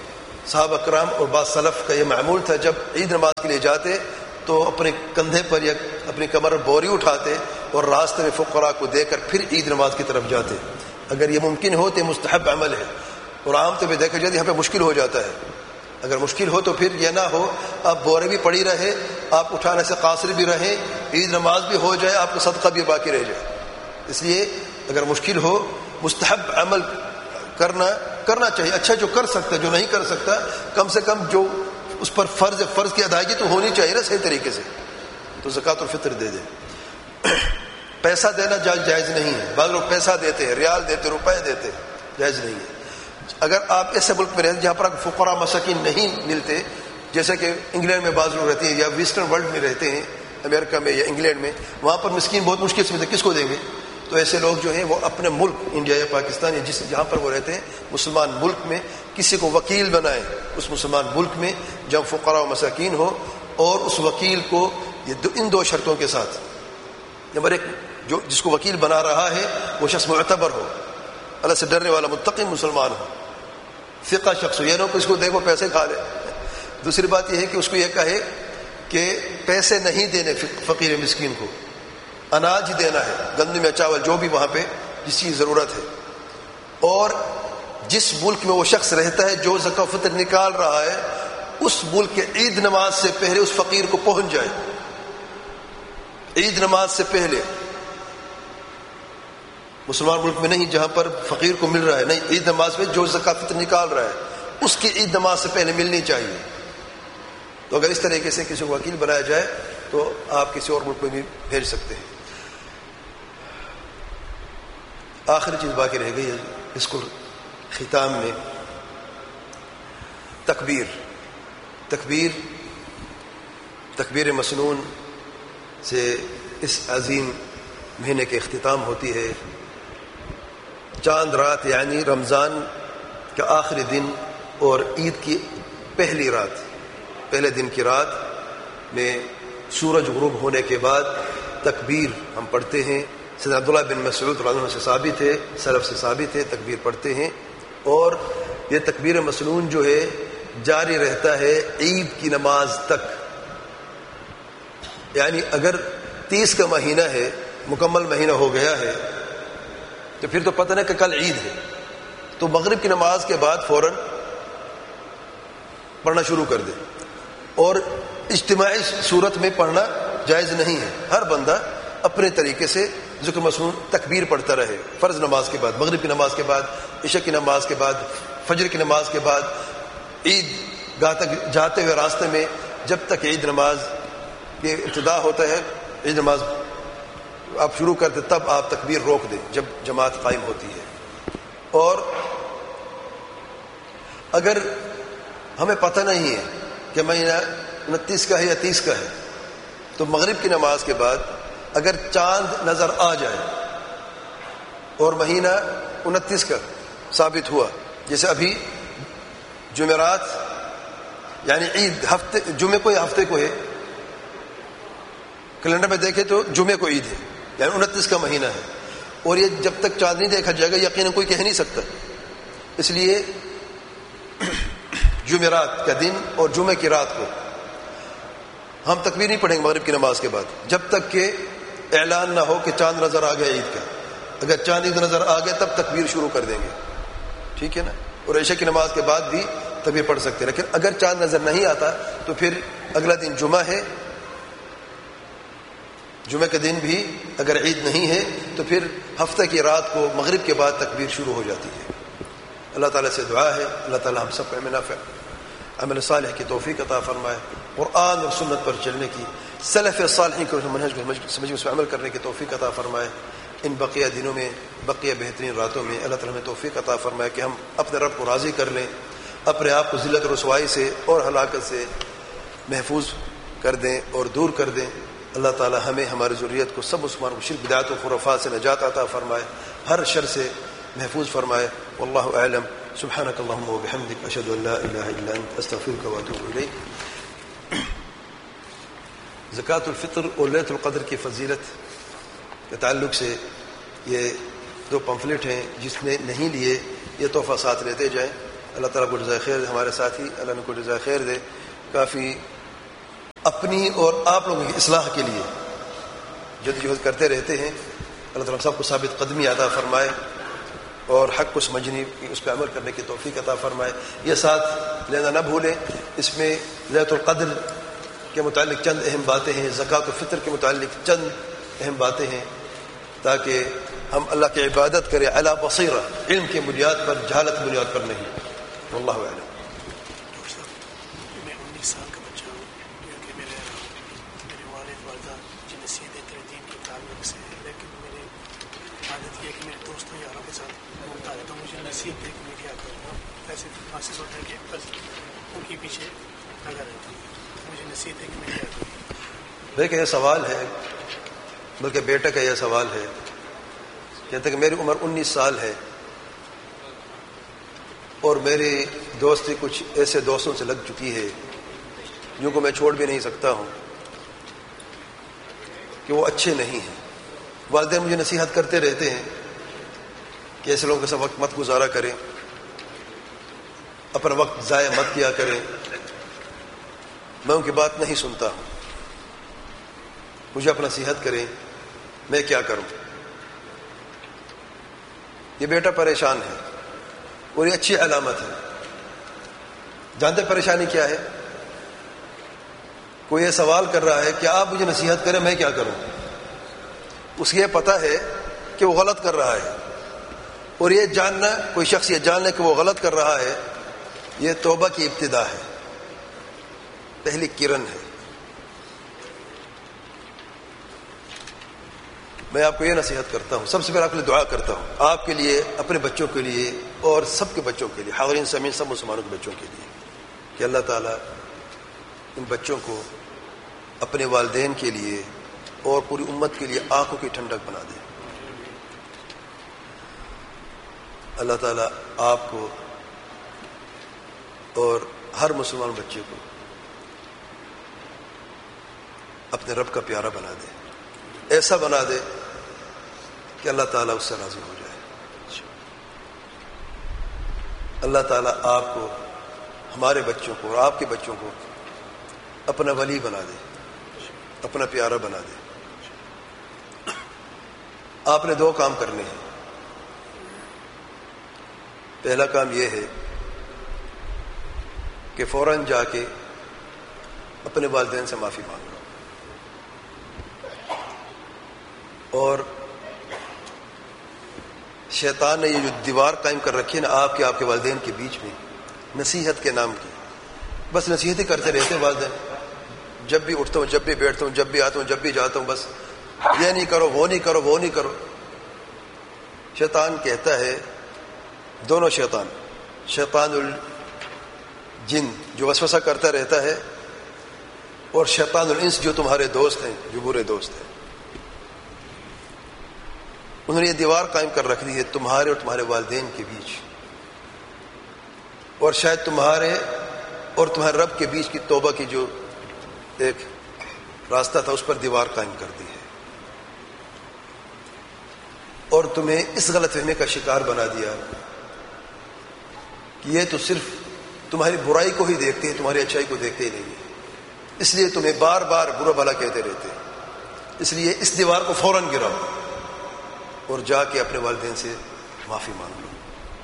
صحابہ کرام اور بعض سلف کا یہ معمول تھا، جب عید نماز کے لیے جاتے تو اپنے کندھے پر یا اپنی کمر پر بوری اٹھاتے اور راستے میں فقراء کو دے کر پھر عید نماز کی طرف جاتے. اگر یہ ممکن ہو تو یہ مستحب عمل ہے، اور عام طور پہ دیکھا جائے یہاں پہ مشکل ہو جاتا ہے. اگر مشکل ہو تو پھر یہ نہ ہو آپ بورے بھی پڑی رہے، آپ اٹھانے سے قاصر بھی رہیں، عید نماز بھی ہو جائے، آپ کو صدقہ بھی باقی رہ جائے. اس لیے اگر مشکل ہو مستحب عمل کرنا کرنا چاہیے. اچھا جو کر سکتا، جو نہیں کر سکتا کم سے کم جو اس پر فرض فرض کی ادائیگی تو ہونی چاہیے نا صحیح طریقے سے، تو زکوٰۃ الفطر دے دے. پیسہ دینا جائز نہیں ہے. بعض لوگ پیسہ دیتے ہیں، ریال دیتے، روپے دیتے، جائز نہیں ہے. اگر آپ ایسے ملک میں رہتے جہاں پر فقراء مساکین نہیں ملتے، جیسے کہ انگلینڈ میں بعض لوگ رہتے ہیں یا ویسٹرن ورلڈ میں رہتے ہیں، امریکہ میں یا انگلینڈ میں، وہاں پر مسکین بہت مشکل سے ملتے، کس کو دیں گے؟ تو ایسے لوگ جو ہیں وہ اپنے ملک انڈیا یا پاکستان یا جس جہاں پر وہ رہتے ہیں مسلمان ملک میں کسی کو وکیل بنائیں اس مسلمان ملک میں جب فقراء و مساکین ہو، اور اس وکیل کو یہ دو ان دو شرطوں کے ساتھ، نمبر ایک جو جس کو وکیل بنا رہا ہے وہ شخص معتبر ہو، اللہ سے ڈرنے والا متقی مسلمان ہو، ثقہ شخص ہو، یہ نہ ہو کہ اس کو دیکھو پیسے کھا لے. دوسری بات یہ ہے کہ اس کو یہ کہے کہ پیسے نہیں دینے فقیر مسکین کو، اناج ہی دینا ہے، گندم یا چاول جو بھی وہاں پہ جس کی ضرورت ہے. اور جس ملک میں وہ شخص رہتا ہے جو زکوٰۃ فطر نکال رہا ہے اس ملک کے عید نماز سے پہلے اس فقیر کو پہنچ جائے. عید نماز سے پہلے مسلمان ملک میں نہیں جہاں پر فقیر کو مل رہا ہے، نہیں، عید نماز میں جو زکوٰۃ فطر نکال رہا ہے اس کی عید نماز سے پہلے ملنی چاہیے. تو اگر اس طریقے سے کسی کو وکیل بنایا جائے تو آپ کسی اور ملک میں بھی بھیج سکتے ہیں. آخری چیز باقی رہ گئی ہے اس کو ختام میں، تکبیر. تکبیر تکبیر مسنون سے اس عظیم مہینے کے اختتام ہوتی ہے. چاند رات یعنی رمضان کا آخری دن اور عید کی پہلی رات، پہلے دن کی رات میں سورج غروب ہونے کے بعد تکبیر ہم پڑھتے ہیں. سیدنا عبداللہ بن مسعود رضی اللہ عنہ سے ثابت ہے، سلف سے ثابت ہے، تکبیر پڑھتے ہیں. اور یہ تکبیر مسنون جو ہے جاری رہتا ہے عید کی نماز تک. یعنی اگر تیس کا مہینہ ہے، مکمل مہینہ ہو گیا ہے، تو پھر تو پتہ نہیں کہ کل عید ہے، تو مغرب کی نماز کے بعد فوراً پڑھنا شروع کر دے. اور اجتماعی صورت میں پڑھنا جائز نہیں ہے. ہر بندہ اپنے طریقے سے ذکر مسنون تکبیر پڑھتا رہے. فرض نماز کے بعد، مغرب کی نماز کے بعد، عشاء کی نماز کے بعد، فجر کی نماز کے بعد، عید گاہ تک جاتے ہوئے راستے میں جب تک عید نماز کی ابتدا ہوتا ہے، عید نماز آپ شروع کرتے تب آپ تکبیر روک دیں جب جماعت قائم ہوتی ہے. اور اگر ہمیں پتہ نہیں ہے کہ مہینہ انتیس کا ہے یا تیس کا ہے، تو مغرب کی نماز کے بعد اگر چاند نظر آ جائے اور مہینہ انتیس کا ثابت ہوا، جیسے ابھی جمعرات یعنی عید ہفتے جمعے کو یا ہفتے کو ہے، کیلنڈر میں دیکھیں تو جمعے کو عید ہے، یعنی انتیس کا مہینہ ہے، اور یہ جب تک چاند نہیں دیکھا جائے گا یقیناً کوئی کہہ نہیں سکتا. اس لیے جمعرات کا دن اور جمعے کی رات کو ہم تکبیر نہیں پڑھیں گے مغرب کی نماز کے بعد جب تک کہ اعلان نہ ہو کہ چاند نظر آ گیا عید کا. اگر چاند عید نظر آ گیا تب تکبیر شروع کر دیں گے، ٹھیک ہے نا. اور عشاء کی نماز کے بعد بھی تکبیر پڑھ سکتے ہیں. لیکن اگر چاند نظر نہیں آتا تو پھر اگلا دن جمعہ ہے، جمعہ کے دن بھی اگر عید نہیں ہے تو پھر ہفتہ کی رات کو مغرب کے بعد تکبیر شروع ہو جاتی ہے. اللہ تعالیٰ سے دعا ہے اللہ تعالیٰ ہم سب کو علم نافع، عمل صالح کی توفیق عطا فرمائے، قرآن اور سنت پر چلنے کی، سلف صالحین کے منہج کو سمجھ اس پر عمل کرنے کی توفیق عطا فرمائے. ان بقیہ دنوں میں، بقیہ بہترین راتوں میں اللہ تعالیٰ ہمیں توفیق عطا فرمائے کہ ہم اپنے رب کو راضی کر لیں، اپنے آپ کو ذلت و رسوائی سے اور ہلاکت سے محفوظ کر دیں اور دور کر دیں. اللہ تعالیٰ ہمیں، ہماری ذریت کو، سب مسلمانوں کو شرک بدعت و خرافات سے نجات عطا فرمائے، ہر شر سے محفوظ فرمائے. واللہ اعلم. سبحانک اللہم و بحمدک، اشہد ان لا الہ الا انت، استغفرک و اتوب الیک. زکوٰۃ الفطر اور لیلۃ القدر کی فضیلت کے تعلق سے یہ دو پمفلٹ ہیں، جس نے نہیں لیے یہ تحفہ ساتھ لیتے جائیں. اللہ تعالیٰ کو جزائے خیر دے. ہمارے ساتھی اللہ نے کو جزائے خیر دے, کافی اپنی اور آپ لوگوں کی اصلاح کے لیے جدوجہد کرتے رہتے ہیں. اللہ تعالیٰ سب کو ثابت قدمی عطا فرمائے اور حق کو سمجھنے اس پہ عمل کرنے کی توفیق عطا فرمائے. یہ ساتھ لینا نہ بھولیں, اس میں لیلۃ القدر کے متعلق چند اہم باتیں ہیں, زکوٰۃ و فطر کے متعلق چند اہم باتیں ہیں, تاکہ ہم اللہ کی عبادت کریں علی بصیرہ, علم کی بنیاد پر, جہالت کی بنیاد پر نہیں. واللہ اعلم. میں انیس سال کا بچہ ہوں, کیونکہ میرے میرے والد والدہ مجھے نصیحت دیتے ہیں دین کے تعلق سے, لیکن میری عادت یہ ہے کہ میرے دوستوں یاروں کے ساتھ گھومتا رہتا ہوں. مجھے نصیحت دے کہ میں کیا کروں گا, ایسے محسوس ہوتا ہے کہ بس ان کے پیچھے لگا رہتا ہوں. مجھے نصیحت ہے کہ میں کیا کروں. دیکھیں یہ سوال ہے, بلکہ بیٹے کا یہ سوال ہے, کہتے کہ میری عمر انیس سال ہے اور میری دوستی کچھ ایسے دوستوں سے لگ چکی ہے جن کو میں چھوڑ بھی نہیں سکتا ہوں کہ وہ اچھے نہیں ہیں. والدین مجھے نصیحت کرتے رہتے ہیں کہ ایسے لوگوں کے ساتھ وقت مت گزارا کریں, اپنا وقت ضائع مت کیا کریں. میں ان کی بات نہیں سنتا ہوں, مجھے اپنا نصیحت کریں, میں کیا کروں. یہ بیٹا پریشان ہے اور یہ اچھی علامت ہے. جانتے پریشانی کیا ہے؟ کوئی یہ سوال کر رہا ہے کہ آپ مجھے نصیحت کریں, میں کیا کروں. اس کو یہ پتا ہے کہ وہ غلط کر رہا ہے, اور یہ جاننا, کوئی شخص یہ جاننا کہ وہ غلط کر رہا ہے, یہ توبہ کی ابتدا ہے, پہلی کرن ہے. میں آپ کو یہ نصیحت کرتا ہوں, سب سے پہلے آپ کے لیے دعا کرتا ہوں, آپ کے لیے, اپنے بچوں کے لیے اور سب کے بچوں کے لیے, حاضرین سامعین سب مسلمانوں کے بچوں کے لیے, کہ اللہ تعالیٰ ان بچوں کو اپنے والدین کے لیے اور پوری امت کے لیے آنکھوں کی ٹھنڈک بنا دے. اللہ تعالیٰ آپ کو اور ہر مسلمان بچے کو اپنے رب کا پیارا بنا دے, ایسا بنا دے کہ اللہ تعالیٰ اس سے راضی ہو جائے. اللہ تعالیٰ آپ کو, ہمارے بچوں کو اور آپ کے بچوں کو اپنا ولی بنا دے, اپنا پیارا بنا دے. آپ نے دو کام کرنے ہیں. پہلا کام یہ ہے کہ فوراً جا کے اپنے والدین سے معافی مانگو, اور شیطان نے یہ جو دیوار قائم کر رکھی ہے نا آپ کے آپ کے والدین کے بیچ میں, نصیحت کے نام کی, بس نصیحت ہی کرتے رہتے ہیں والدین. جب بھی اٹھتا ہوں, جب بھی بیٹھتا ہوں, جب بھی آتا ہوں, جب بھی جاتا ہوں, بس یہ نہیں کرو, وہ نہیں کرو, وہ نہیں کرو. شیطان کہتا ہے, دونوں شیطان, شیطان الجن جو وسوسہ کرتا رہتا ہے, اور شیطان الانس جو تمہارے دوست ہیں, جو برے دوست ہیں, انہوں نے یہ دیوار قائم کر رکھ دی ہے تمہارے اور تمہارے والدین کے بیچ, اور شاید تمہارے اور تمہارے رب کے بیچ کی توبہ کی جو ایک راستہ تھا اس پر دیوار قائم کر دی ہے, اور تمہیں اس غلط فہمی کا شکار بنا دیا کہ یہ تو صرف تمہاری برائی کو ہی دیکھتے ہیں, تمہاری اچھائی کو دیکھتے ہی نہیں ہیں, اس لیے تمہیں بار بار برا بھلا کہتے رہتے ہیں. اس لیے اس دیوار کو فوراً گراؤ اور جا کے اپنے والدین سے معافی مانگ لو.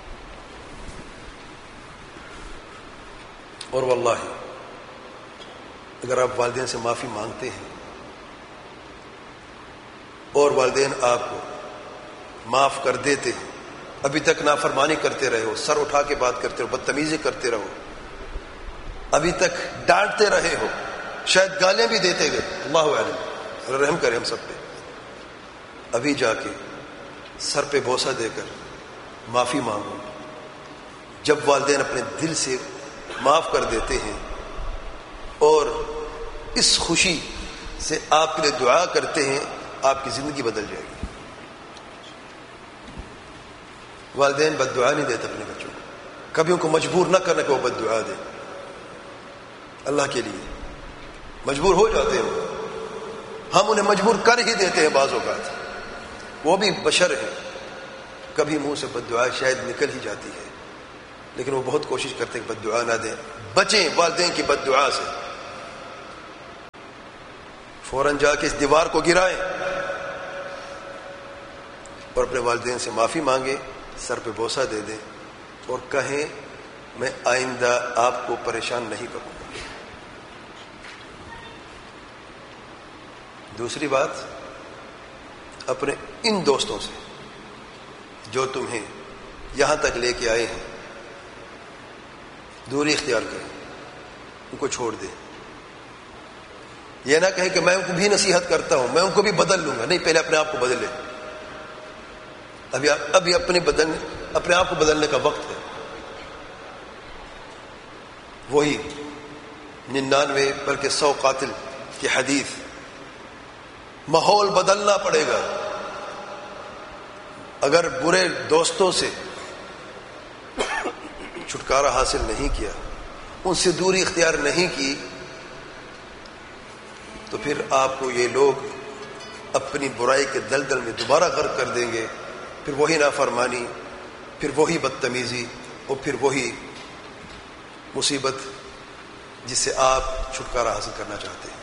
اور واللہ اگر آپ والدین سے معافی مانگتے ہیں اور والدین آپ کو معاف کر دیتے ہیں, ابھی تک نافرمانی کرتے رہے ہو, سر اٹھا کے بات کرتے رہو, بدتمیزی کرتے رہو, ابھی تک ڈانٹتے رہے ہو, شاید گالیاں بھی دیتے گئے, اللہ عالم, رحم کرے ہم سب پہ, ابھی جا کے سر پہ بوسہ دے کر معافی مانگو. جب والدین اپنے دل سے معاف کر دیتے ہیں اور اس خوشی سے آپ کے لیے دعا کرتے ہیں, آپ کی زندگی بدل جائے گی. والدین بد دعا نہیں دیتے اپنے بچوں کو, کبھی ان کو مجبور نہ کرنا کہ وہ بد دعا دیں. اللہ کے لیے مجبور ہو جاتے ہیں, ہم انہیں مجبور کر ہی دیتے ہیں بعض اوقات, وہ بھی بشر ہیں, کبھی منہ سے بد دعا شاید نکل ہی جاتی ہے. لیکن وہ بہت کوشش کرتے ہیں کہ بد دعا نہ دیں. بچیں والدین کی بد دعا سے. فوراً جا کے اس دیوار کو گرائیں اور اپنے والدین سے معافی مانگیں, سر پہ بوسہ دے دیں اور کہیں میں آئندہ آپ کو پریشان نہیں کروں گا. دوسری بات, اپنے ان دوستوں سے جو تمہیں یہاں تک لے کے آئے ہیں دوری اختیار کریں, ان کو چھوڑ دیں. یہ نہ کہیں کہ میں ان کو بھی نصیحت کرتا ہوں, میں ان کو بھی بدل لوں گا. نہیں, پہلے اپنے آپ کو بدلے. ابھی ابھی اپنے بدل اپنے آپ کو بدلنے کا وقت ہے. وہی ننانوے بلکہ سو قاتل کی حدیث, ماحول بدلنا پڑے گا. اگر برے دوستوں سے چھٹکارا حاصل نہیں کیا, ان سے دوری اختیار نہیں کی, تو پھر آپ کو یہ لوگ اپنی برائی کے دلدل میں دوبارہ غرق کر دیں گے. پھر وہی نافرمانی, پھر وہی بدتمیزی, اور پھر وہی مصیبت جس سے آپ چھٹکارا حاصل کرنا چاہتے ہیں.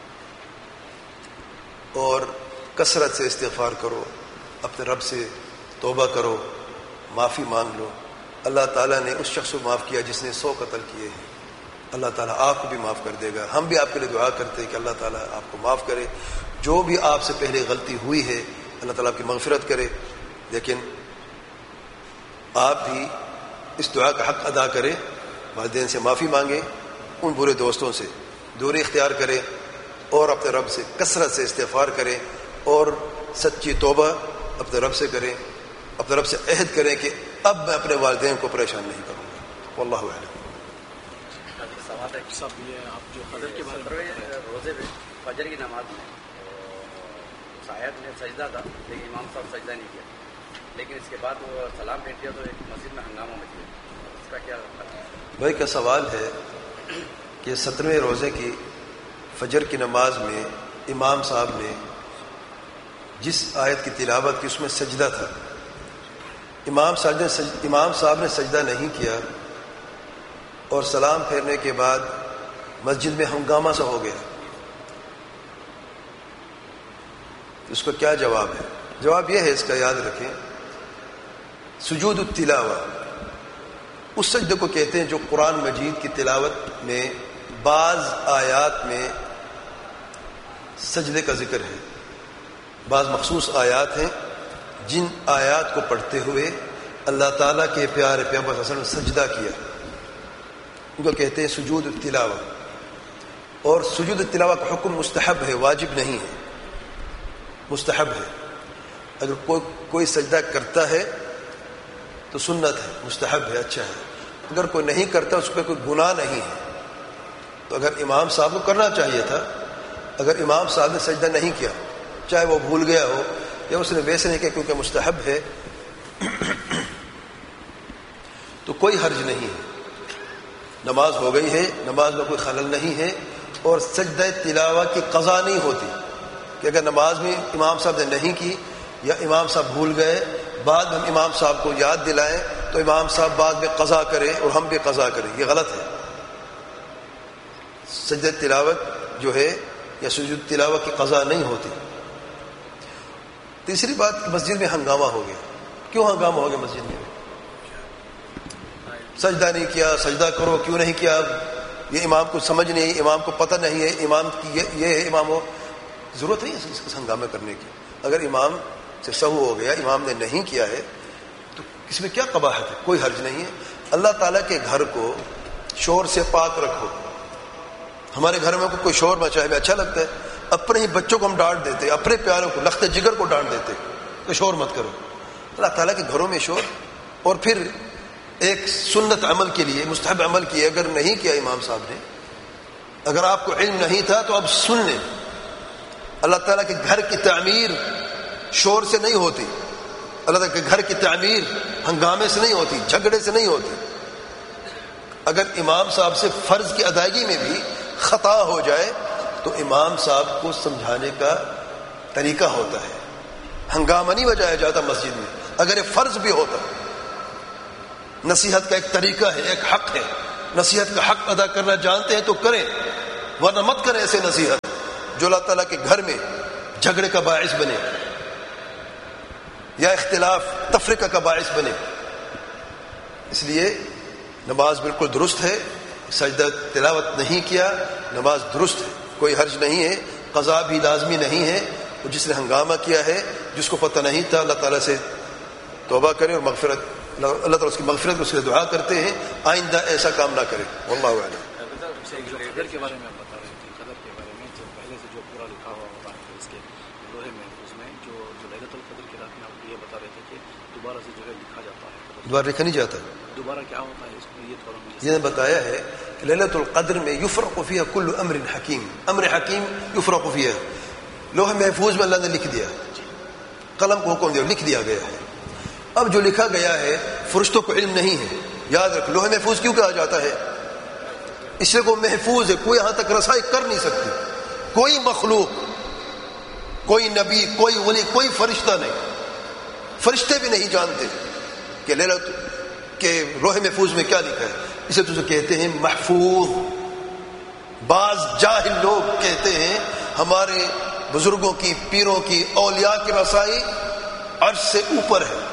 اور کثرت سے استغفار کرو, اپنے رب سے توبہ کرو, معافی مانگ لو. اللہ تعالیٰ نے اس شخص کو معاف کیا جس نے سو قتل کیے ہیں. اللہ تعالیٰ آپ کو بھی معاف کر دے گا. ہم بھی آپ کے لیے دعا کرتے ہیں کہ اللہ تعالیٰ آپ کو معاف کرے. جو بھی آپ سے پہلے غلطی ہوئی ہے اللہ تعالیٰ آپ کی مغفرت کرے. لیکن آپ بھی اس دعا کا حق ادا کریں, والدین سے معافی مانگیں, ان برے دوستوں سے دوری اختیار کریں, اور اپنے رب سے کثرت سے استغفار کریں, اور سچی توبہ اپنے رب سے کریں. اپنے رب سے عہد کریں کہ اب میں اپنے والدین کو پریشان نہیں کروں گا. واللہ اعلم. صاحب یہ آپ جو فجر کے بارے میں روزے میں فجر کی نماز میں شاید نے سجدہ تھا لیکن امام صاحب سجدہ نہیں کیا, لیکن اس کے بعد وہ سلام بھیج دیا تو ایک مسجد میں ہنگامہ مچ گیا. اس کا کیا بھائی کا سوال ہے کہ سترویں روزے کی فجر کی نماز میں امام صاحب نے جس آیت کی تلاوت کی اس میں سجدہ تھا. امام صاحب نے سج... امام صاحب نے سجدہ نہیں کیا اور سلام پھیرنے کے بعد مسجد میں ہنگامہ سا ہو گیا. اس کو کیا جواب ہے؟ جواب یہ ہے, اس کا یاد رکھیں, سجود التلاوہ اس سجدے کو کہتے ہیں جو قرآن مجید کی تلاوت میں بعض آیات میں سجدے کا ذکر ہے. بعض مخصوص آیات ہیں جن آیات کو پڑھتے ہوئے اللہ تعالیٰ کے پیارے پیغمبر صلی اللہ علیہ وسلم نے سجدہ کیا, ان کو کہتے ہیں سجود التلاوہ. اور سجود التلاوہ کا حکم مستحب ہے, واجب نہیں ہے, مستحب ہے. اگر کوئی کوئی سجدہ کرتا ہے تو سنت ہے, مستحب ہے, اچھا ہے. اگر کوئی نہیں کرتا اس پہ کوئی گناہ نہیں ہے. تو اگر امام صاحب کو کرنا چاہیے تھا, اگر امام صاحب نے سجدہ نہیں کیا, چاہے وہ بھول گیا ہو یا اس نے ویسے نہیں کیا کیونکہ مستحب ہے, تو کوئی حرج نہیں ہے. نماز ہو گئی ہے, نماز میں کوئی خلل نہیں ہے, اور سجدہ تلاوہ کی قضا نہیں ہوتی کہ اگر نماز میں امام صاحب نے نہیں کی یا امام صاحب بھول گئے, بعد ہم امام صاحب کو یاد دلائیں تو امام صاحب بعد میں قضا کریں اور ہم بھی قضا کریں. یہ غلط ہے. سجدہ تلاوت جو ہے یا سجود تلاوت کی قضا نہیں ہوتی. تیسری بات, مسجد میں ہنگامہ ہو گیا. کیوں ہنگامہ ہو گیا مسجد میں؟ سجدہ نہیں کیا, سجدہ کرو, کیوں نہیں کیا؟ یہ امام کو سمجھ نہیں, امام کو پتہ نہیں ہے, امام کی یہ ہے, امام ہو, ضرورت نہیں ہے اس کو ہنگامہ کرنے کی. اگر امام سے سہو ہو گیا, امام نے نہیں کیا ہے, تو اس میں کیا قباحت ہے؟ کوئی حرج نہیں ہے. اللہ تعالیٰ کے گھر کو شور سے پاک رکھو. ہمارے گھر میں کوئی شور مچائے ہمیں اچھا لگتا ہے. اپنے ہی بچوں کو ہم ڈانٹ دیتے, اپنے پیاروں کو, لخت جگر کو ڈانٹ دیتے کہ شور مت کرو. اللہ تعالیٰ کے گھروں میں شور, اور پھر ایک سنت عمل کے لیے, مستحب عمل کیے, اگر نہیں کیا امام صاحب نے, اگر آپ کو علم نہیں تھا تو اب سن لیں. اللہ تعالیٰ کے گھر کی تعمیر شور سے نہیں ہوتی, اللہ تعالیٰ کے گھر کی تعمیر ہنگامے سے نہیں ہوتی, جھگڑے سے نہیں ہوتی. اگر امام صاحب سے فرض کی ادائیگی میں بھی خطا ہو جائے تو امام صاحب کو سمجھانے کا طریقہ ہوتا ہے. ہنگامہ نہیں بجایا جاتا مسجد میں اگر یہ فرض بھی ہوتا. نصیحت کا ایک طریقہ ہے، ایک حق ہے. نصیحت کا حق ادا کرنا جانتے ہیں تو کریں، ورنہ مت کریں ایسے نصیحت جو اللہ تعالیٰ کے گھر میں جھگڑے کا باعث بنے یا اختلاف تفرقہ کا باعث بنے. اس لیے نماز بالکل درست ہے، سجدہ تلاوت نہیں کیا، نماز درست ہے، کوئی حرج نہیں ہے، قضا بھی لازمی نہیں ہے. جس نے ہنگامہ کیا ہے، جس کو پتہ نہیں تھا، اللہ تعالیٰ سے توبہ کرے اور مغفرت، اللہ تعالیٰ اس کی مغفرت کو اس کے دعا کرتے ہیں، آئندہ ایسا کام نہ کرے. واللہ اعلم. قدر کے بارے میں آپ بتا رہے تھے، قدر کے بارے میں جو پہلے سے جو پورا لکھا ہوا ہوتا ہے اس کے لوہے میں، اس میں جو جو لیلۃ القدر کی رات میں آپ یہ بتا رہے تھے کہ دوبارہ سے جو ہے لکھا جاتا ہے. دوبارہ لکھا نہیں جاتا. دوبارہ کیا ہوتا ہے اس میں یہ تھوڑا مجھے یہ نے بتایا ہے کہ لیلۃ القدر میں یفرق فیہا کل امر حکیم، امر حکیم یفرق فیہا. لوح محفوظ میں اللہ نے لکھ دیا، قلم کو حکم دیا، لکھ دیا گیا ہے. اب جو لکھا گیا ہے فرشتوں کو علم نہیں ہے. یاد رکھ، لوح محفوظ کیوں کہا جاتا ہے؟ اس لیے کو محفوظ ہے، کوئی یہاں تک رسائی کر نہیں سکتی. کوئی مخلوق، کوئی نبی، کوئی ولی، کوئی فرشتہ نہیں. فرشتے بھی نہیں جانتے کہ لیلۃ کے لوح محفوظ میں کیا لکھا ہے. اسے تو کہتے ہیں محفوظ. بعض جاہل لوگ کہتے ہیں ہمارے بزرگوں کی، پیروں کی، اولیاء کی رسائی عرش سے اوپر ہے.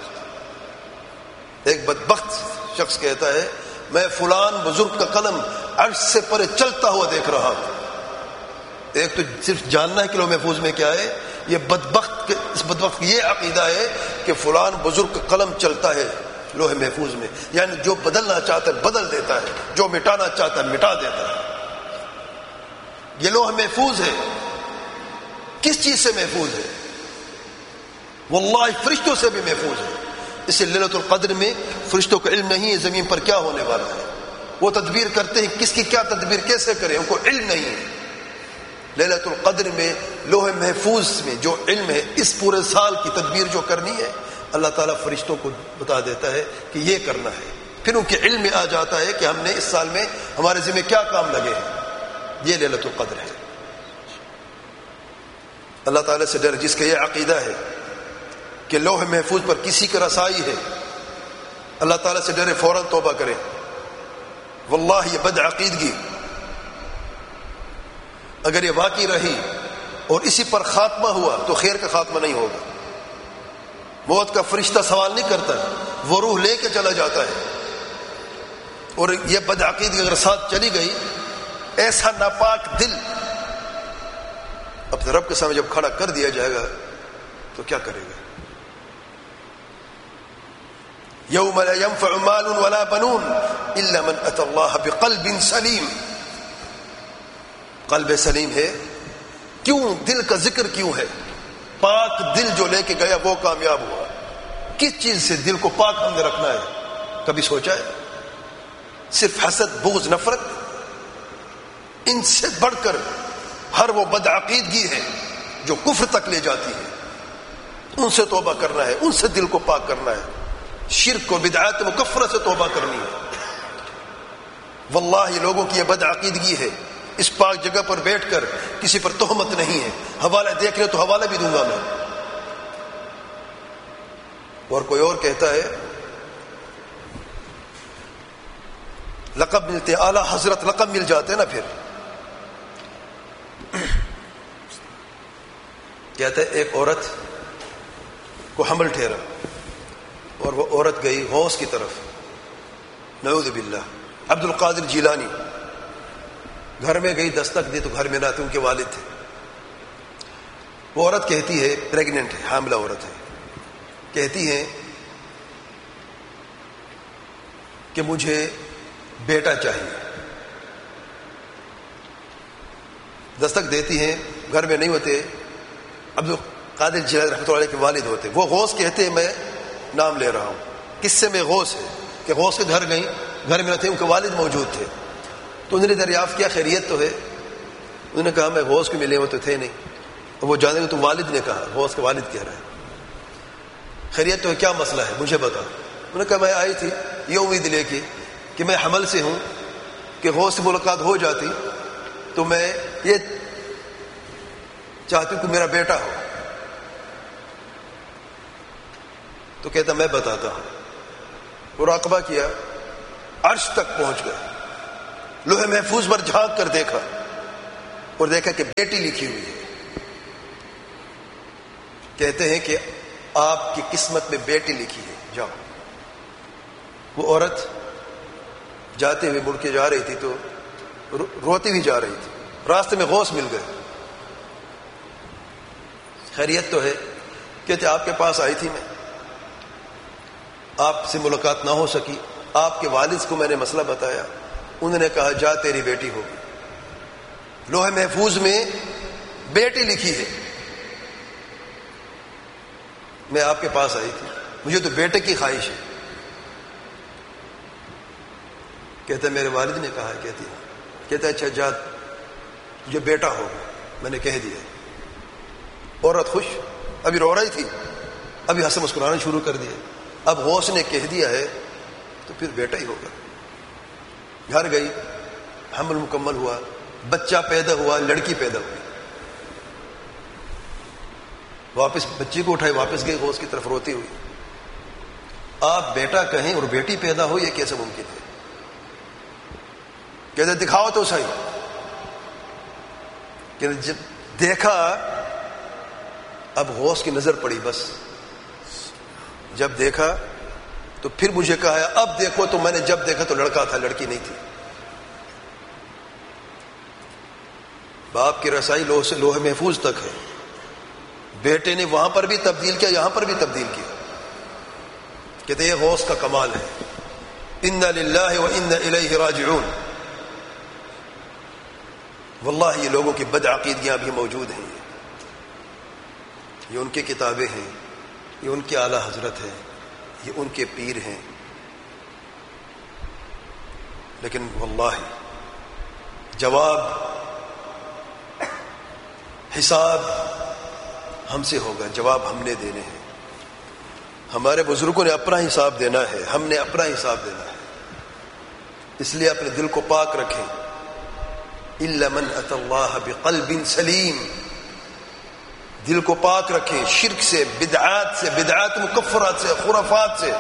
ایک بدبخت شخص کہتا ہے میں فلان بزرگ کا قلم عرش سے پرے چلتا ہوا دیکھ رہا ہوں. ایک تو صرف جاننا ہے کہ لوح محفوظ میں کیا ہے. یہ بدبخت اس بدبخت یہ عقیدہ ہے کہ فلان بزرگ کا قلم چلتا ہے لوح محفوظ میں، یعنی جو بدلنا چاہتا ہے بدل دیتا ہے، جو مٹانا چاہتا ہے مٹا دیتا ہے. یہ لوح محفوظ ہے. کس چیز سے محفوظ ہے؟ واللہ فرشتوں سے بھی محفوظ ہے. اس سے لیلۃ القدر میں فرشتوں کو علم نہیں ہے زمین پر کیا ہونے والا ہے. وہ تدبیر کرتے ہیں، کس کی کیا تدبیر کیسے کریں، ان کو علم نہیں ہے. لیلۃ القدر میں لوح محفوظ میں جو علم ہے، اس پورے سال کی تدبیر جو کرنی ہے اللہ تعالیٰ فرشتوں کو بتا دیتا ہے کہ یہ کرنا ہے. پھر ان کے علم میں آ جاتا ہے کہ ہم نے اس سال میں ہمارے ذمہ کیا کام لگے ہیں. یہ لیلۃ القدر ہے. اللہ تعالیٰ سے ڈر جس کا یہ عقیدہ ہے کہ لوح محفوظ پر کسی کا رسائی ہے، اللہ تعالیٰ سے ڈرے، فوراً توبہ کرے. واللہ یہ بد عقیدگی اگر یہ واقعی رہی اور اسی پر خاتمہ ہوا تو خیر کا خاتمہ نہیں ہوگا. موت کا فرشتہ سوال نہیں کرتا، وہ روح لے کے چلا جاتا ہے. اور یہ بد عقیدگی اگر ساتھ چلی گئی، ایسا ناپاک دل اپنے رب کے سامنے جب کھڑا کر دیا جائے گا تو کیا کرے گا؟ یوم لا ينفع مال ولا بنون الا من اتى الله بقلب سلیم. قلب سلیم ہے. کیوں دل کا ذکر کیوں ہے؟ پاک دل جو لے کے گیا وہ کامیاب ہوا. کس چیز سے دل کو پاک ہم نے رکھنا ہے؟ کبھی سوچا ہے؟ صرف حسد، بغض، نفرت، ان سے بڑھ کر ہر وہ بدعقیدگی ہے جو کفر تک لے جاتی ہے. ان سے توبہ کرنا ہے، ان سے دل کو پاک کرنا ہے. شرک و بدعات مکفرہ سے توبہ کرنی ہے. واللہ یہ لوگوں کی یہ بدعقیدگی ہے. اس پاک جگہ پر بیٹھ کر کسی پر تہمت نہیں ہے. حوالہ دیکھ لے تو حوالہ بھی دوں گا میں. اور کوئی اور کہتا ہے لقب ملتے، اعلی حضرت لقب مل جاتے نا. پھر کہتا ہے ایک عورت کو حمل ٹھہرا اور وہ عورت گئی غوث کی طرف، نعوذ باللہ. عبد القادر جیلانی گھر میں گئی، دستک دی تو گھر میں نہ تھے، ان کے والد تھے. وہ عورت کہتی ہے، پریگننٹ ہے، حاملہ عورت ہے، کہتی ہے کہ مجھے بیٹا چاہیے. دستک دیتی ہیں، گھر میں نہیں ہوتے. عبد القادر جیلانی رحمۃ اللہ علیہ کے والد ہوتے. وہ غوث کہتے ہیں میں نام لے رہا ہوں. کس سے میں غوث ہے کہ غوث کے گھر گئیں، گھر میں نہ تھے، ان کے والد موجود تھے. تو انہوں نے دریافت کیا خیریت تو ہے؟ انہوں نے کہا میں غوث کے ملے ہوئے تو تھے نہیں. اور وہ جانے گے تو والد نے کہا، غوث کے والد کہہ رہا ہے خیریت تو ہے، کیا مسئلہ ہے مجھے بتا. انہوں نے کہا میں آئی تھی یہ امید لے کے کہ میں حمل سے ہوں کہ غوث سے ملاقات ہو جاتی تو میں یہ چاہتی ہوں کہ میرا بیٹا ہو. تو کہتا میں بتاتا ہوں. مراقبہ کیا, عرش تک پہنچ گئے, لوح محفوظ پر جھانک کر دیکھا اور دیکھا کہ بیٹی لکھی ہوئی ہے. کہتے ہیں کہ آپ کی قسمت میں بیٹی لکھی ہے, جاؤ. وہ عورت جاتے ہوئے مڑ کے جا رہی تھی تو روتی بھی جا رہی تھی. راستے میں غوث مل گئے. خیریت تو ہے؟ کہتے آپ کے پاس آئی تھی, میں آپ سے ملاقات نہ ہو سکی. آپ کے والد کو میں نے مسئلہ بتایا, انہوں نے کہا جا تیری بیٹی ہوگی. لوح محفوظ میں بیٹی لکھی ہے. میں آپ کے پاس آئی تھی, مجھے تو بیٹے کی خواہش ہے. کہتے میرے والد نے کہا. کہتی کہتے اچھا جا, تجھے بیٹا ہوگا. میں نے کہہ دیا. عورت خوش, ابھی رو رہی تھی, ابھی ہنس مسکرانا شروع کر دیا. اب غوث نے کہہ دیا ہے تو پھر بیٹا ہی ہوگا. گھر گئی, حمل مکمل ہوا, بچہ پیدا ہوا, لڑکی پیدا ہوئی. واپس بچے کو اٹھائے, واپس گئی غوث کی طرف روتی ہوئی. آپ بیٹا کہیں اور بیٹی پیدا ہو, یہ کیسے ممکن ہے؟ کہتے دکھاؤ تو صحیح. کہ جب دیکھا, اب غوث کی نظر پڑی. بس جب دیکھا تو پھر مجھے کہا ہے اب دیکھو. تو میں نے جب دیکھا تو لڑکا تھا, لڑکی نہیں تھی. باپ کی رسائی لوح سے لوح محفوظ تک ہے. بیٹے نے وہاں پر بھی تبدیل کیا, یہاں پر بھی تبدیل کیا. کہتے یہ غوث کا کمال ہے. انا للہ و انا الیہ راجعون. واللہ یہ لوگوں کی بد عقیدیاں بھی موجود ہیں. یہ ان کی کتابیں ہیں, یہ ان کے اعلی حضرت ہیں, یہ ان کے پیر ہیں. لیکن واللہ جواب حساب ہم سے ہوگا, جواب ہم نے دینے ہیں. ہمارے بزرگوں نے اپنا حساب دینا ہے, ہم نے اپنا حساب دینا ہے. اس لیے اپنے دل کو پاک رکھیں. الا من اتى الله بقلب سلیم. دل کو پاک رکھیں شرک سے, بدعات سے, بدعات مکفرات سے, خرافات سے,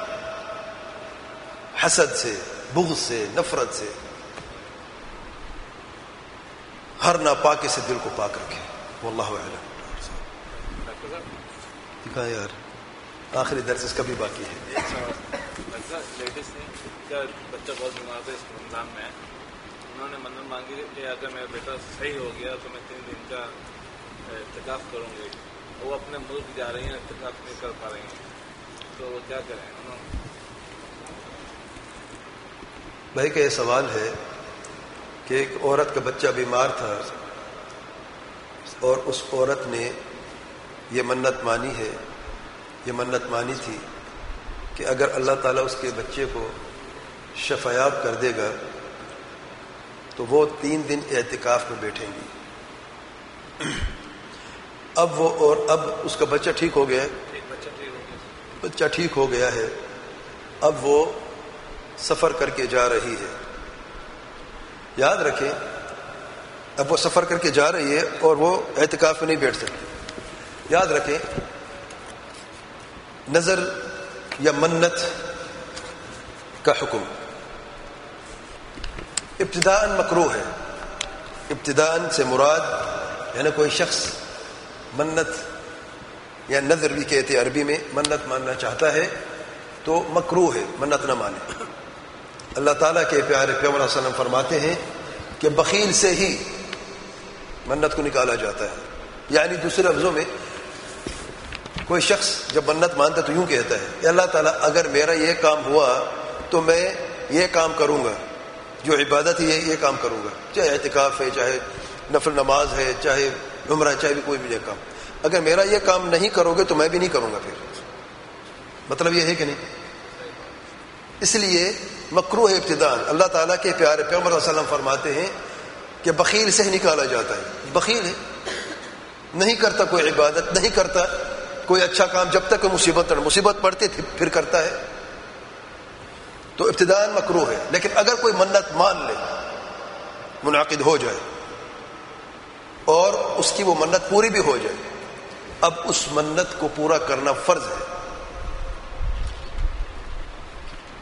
حسد سے, بغض سے, نفرت سے, ہر ناپاکی سے دل کو پاک رکھیں. واللہ اعلم. دکھا یار, آخری درس اس کا بھی باقی ہے. لیڈیز نے کیا بچہ بہت بیمار تھا اس رمضان میں, انہوں نے منت مانگی کہ اگر میرا بیٹا صحیح ہو گیا تو میں تین دن کا اعتکاف کروں گی. وہ اپنے ملک جا رہی ہیں, اعتکاف نہیں کر پا رہی ہیں, تو وہ کیا کریں؟ انہوں بھائی کا یہ سوال ہے کہ ایک عورت کا بچہ بیمار تھا اور اس عورت نے یہ منت مانی ہے, یہ منت مانی تھی کہ اگر اللہ تعالیٰ اس کے بچے کو شفایاب کر دے گا تو وہ تین دن اعتکاف میں بیٹھیں گی. اب وہ اور اب اس کا بچہ ٹھیک ہو گیا ہے, بچہ ٹھیک ہو گیا ہے. اب وہ سفر کر کے جا رہی ہے. یاد رکھیں, اب وہ سفر کر کے جا رہی ہے اور وہ اعتکاف میں نہیں بیٹھ سکتی. یاد رکھیں, نظر یا منت کا حکم ابتداءً مکروہ ہے. ابتداءً سے مراد یعنی کوئی شخص منت یا نظر بھی کہتے عربی میں, منت ماننا چاہتا ہے تو مکروہ ہے, منت نہ مانے. اللہ تعالیٰ کے پیارے پیغمبر صلی اللہ علیہ وسلم فرماتے ہیں کہ بخیل سے ہی منت کو نکالا جاتا ہے. یعنی دوسرے لفظوں میں کوئی شخص جب منت مانتا تو یوں کہتا ہے کہ اللہ تعالیٰ اگر میرا یہ کام ہوا تو میں یہ کام کروں گا, جو عبادت ہے یہ کام کروں گا, چاہے اعتکاف ہے, چاہے نفل نماز ہے, چاہے عمرہ ہے, چاہے بھی کوئی بھی یہ کام. اگر میرا یہ کام نہیں کرو گے تو میں بھی نہیں کروں گا. پھر مطلب یہ ہے کہ نہیں؟ اس لیے مکروہ ہے ابتداء. اللہ تعالیٰ کے پیارے پیغمبر صلی اللہ علیہ وسلم فرماتے ہیں کہ بخیل سے ہی نکالا جاتا ہے. بخیل ہے, نہیں کرتا کوئی عبادت, نہیں کرتا کوئی اچھا کام, جب تک مصیبت مصیبت پڑتی پھر کرتا ہے, تو ابتداء مکروہ ہے. لیکن اگر کوئی منت مان لے, منعقد ہو جائے اور اس کی وہ منت پوری بھی ہو جائے, اب اس منت کو پورا کرنا فرض ہے.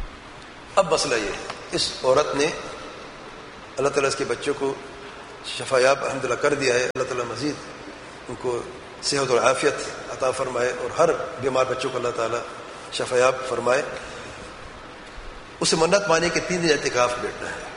اب مسئلہ یہ ہے، اس عورت نے اللہ تعالیٰ اس کے بچوں کو شفایاب الحمدللہ کر دیا ہے، اللہ تعالیٰ مزید ان کو صحت اور عافیت عطا فرمائے اور ہر بیمار بچوں کو اللہ تعالیٰ شفایاب فرمائے۔ اسے منت مانی کہ تین دن اعتکاف بیٹھنا ہے،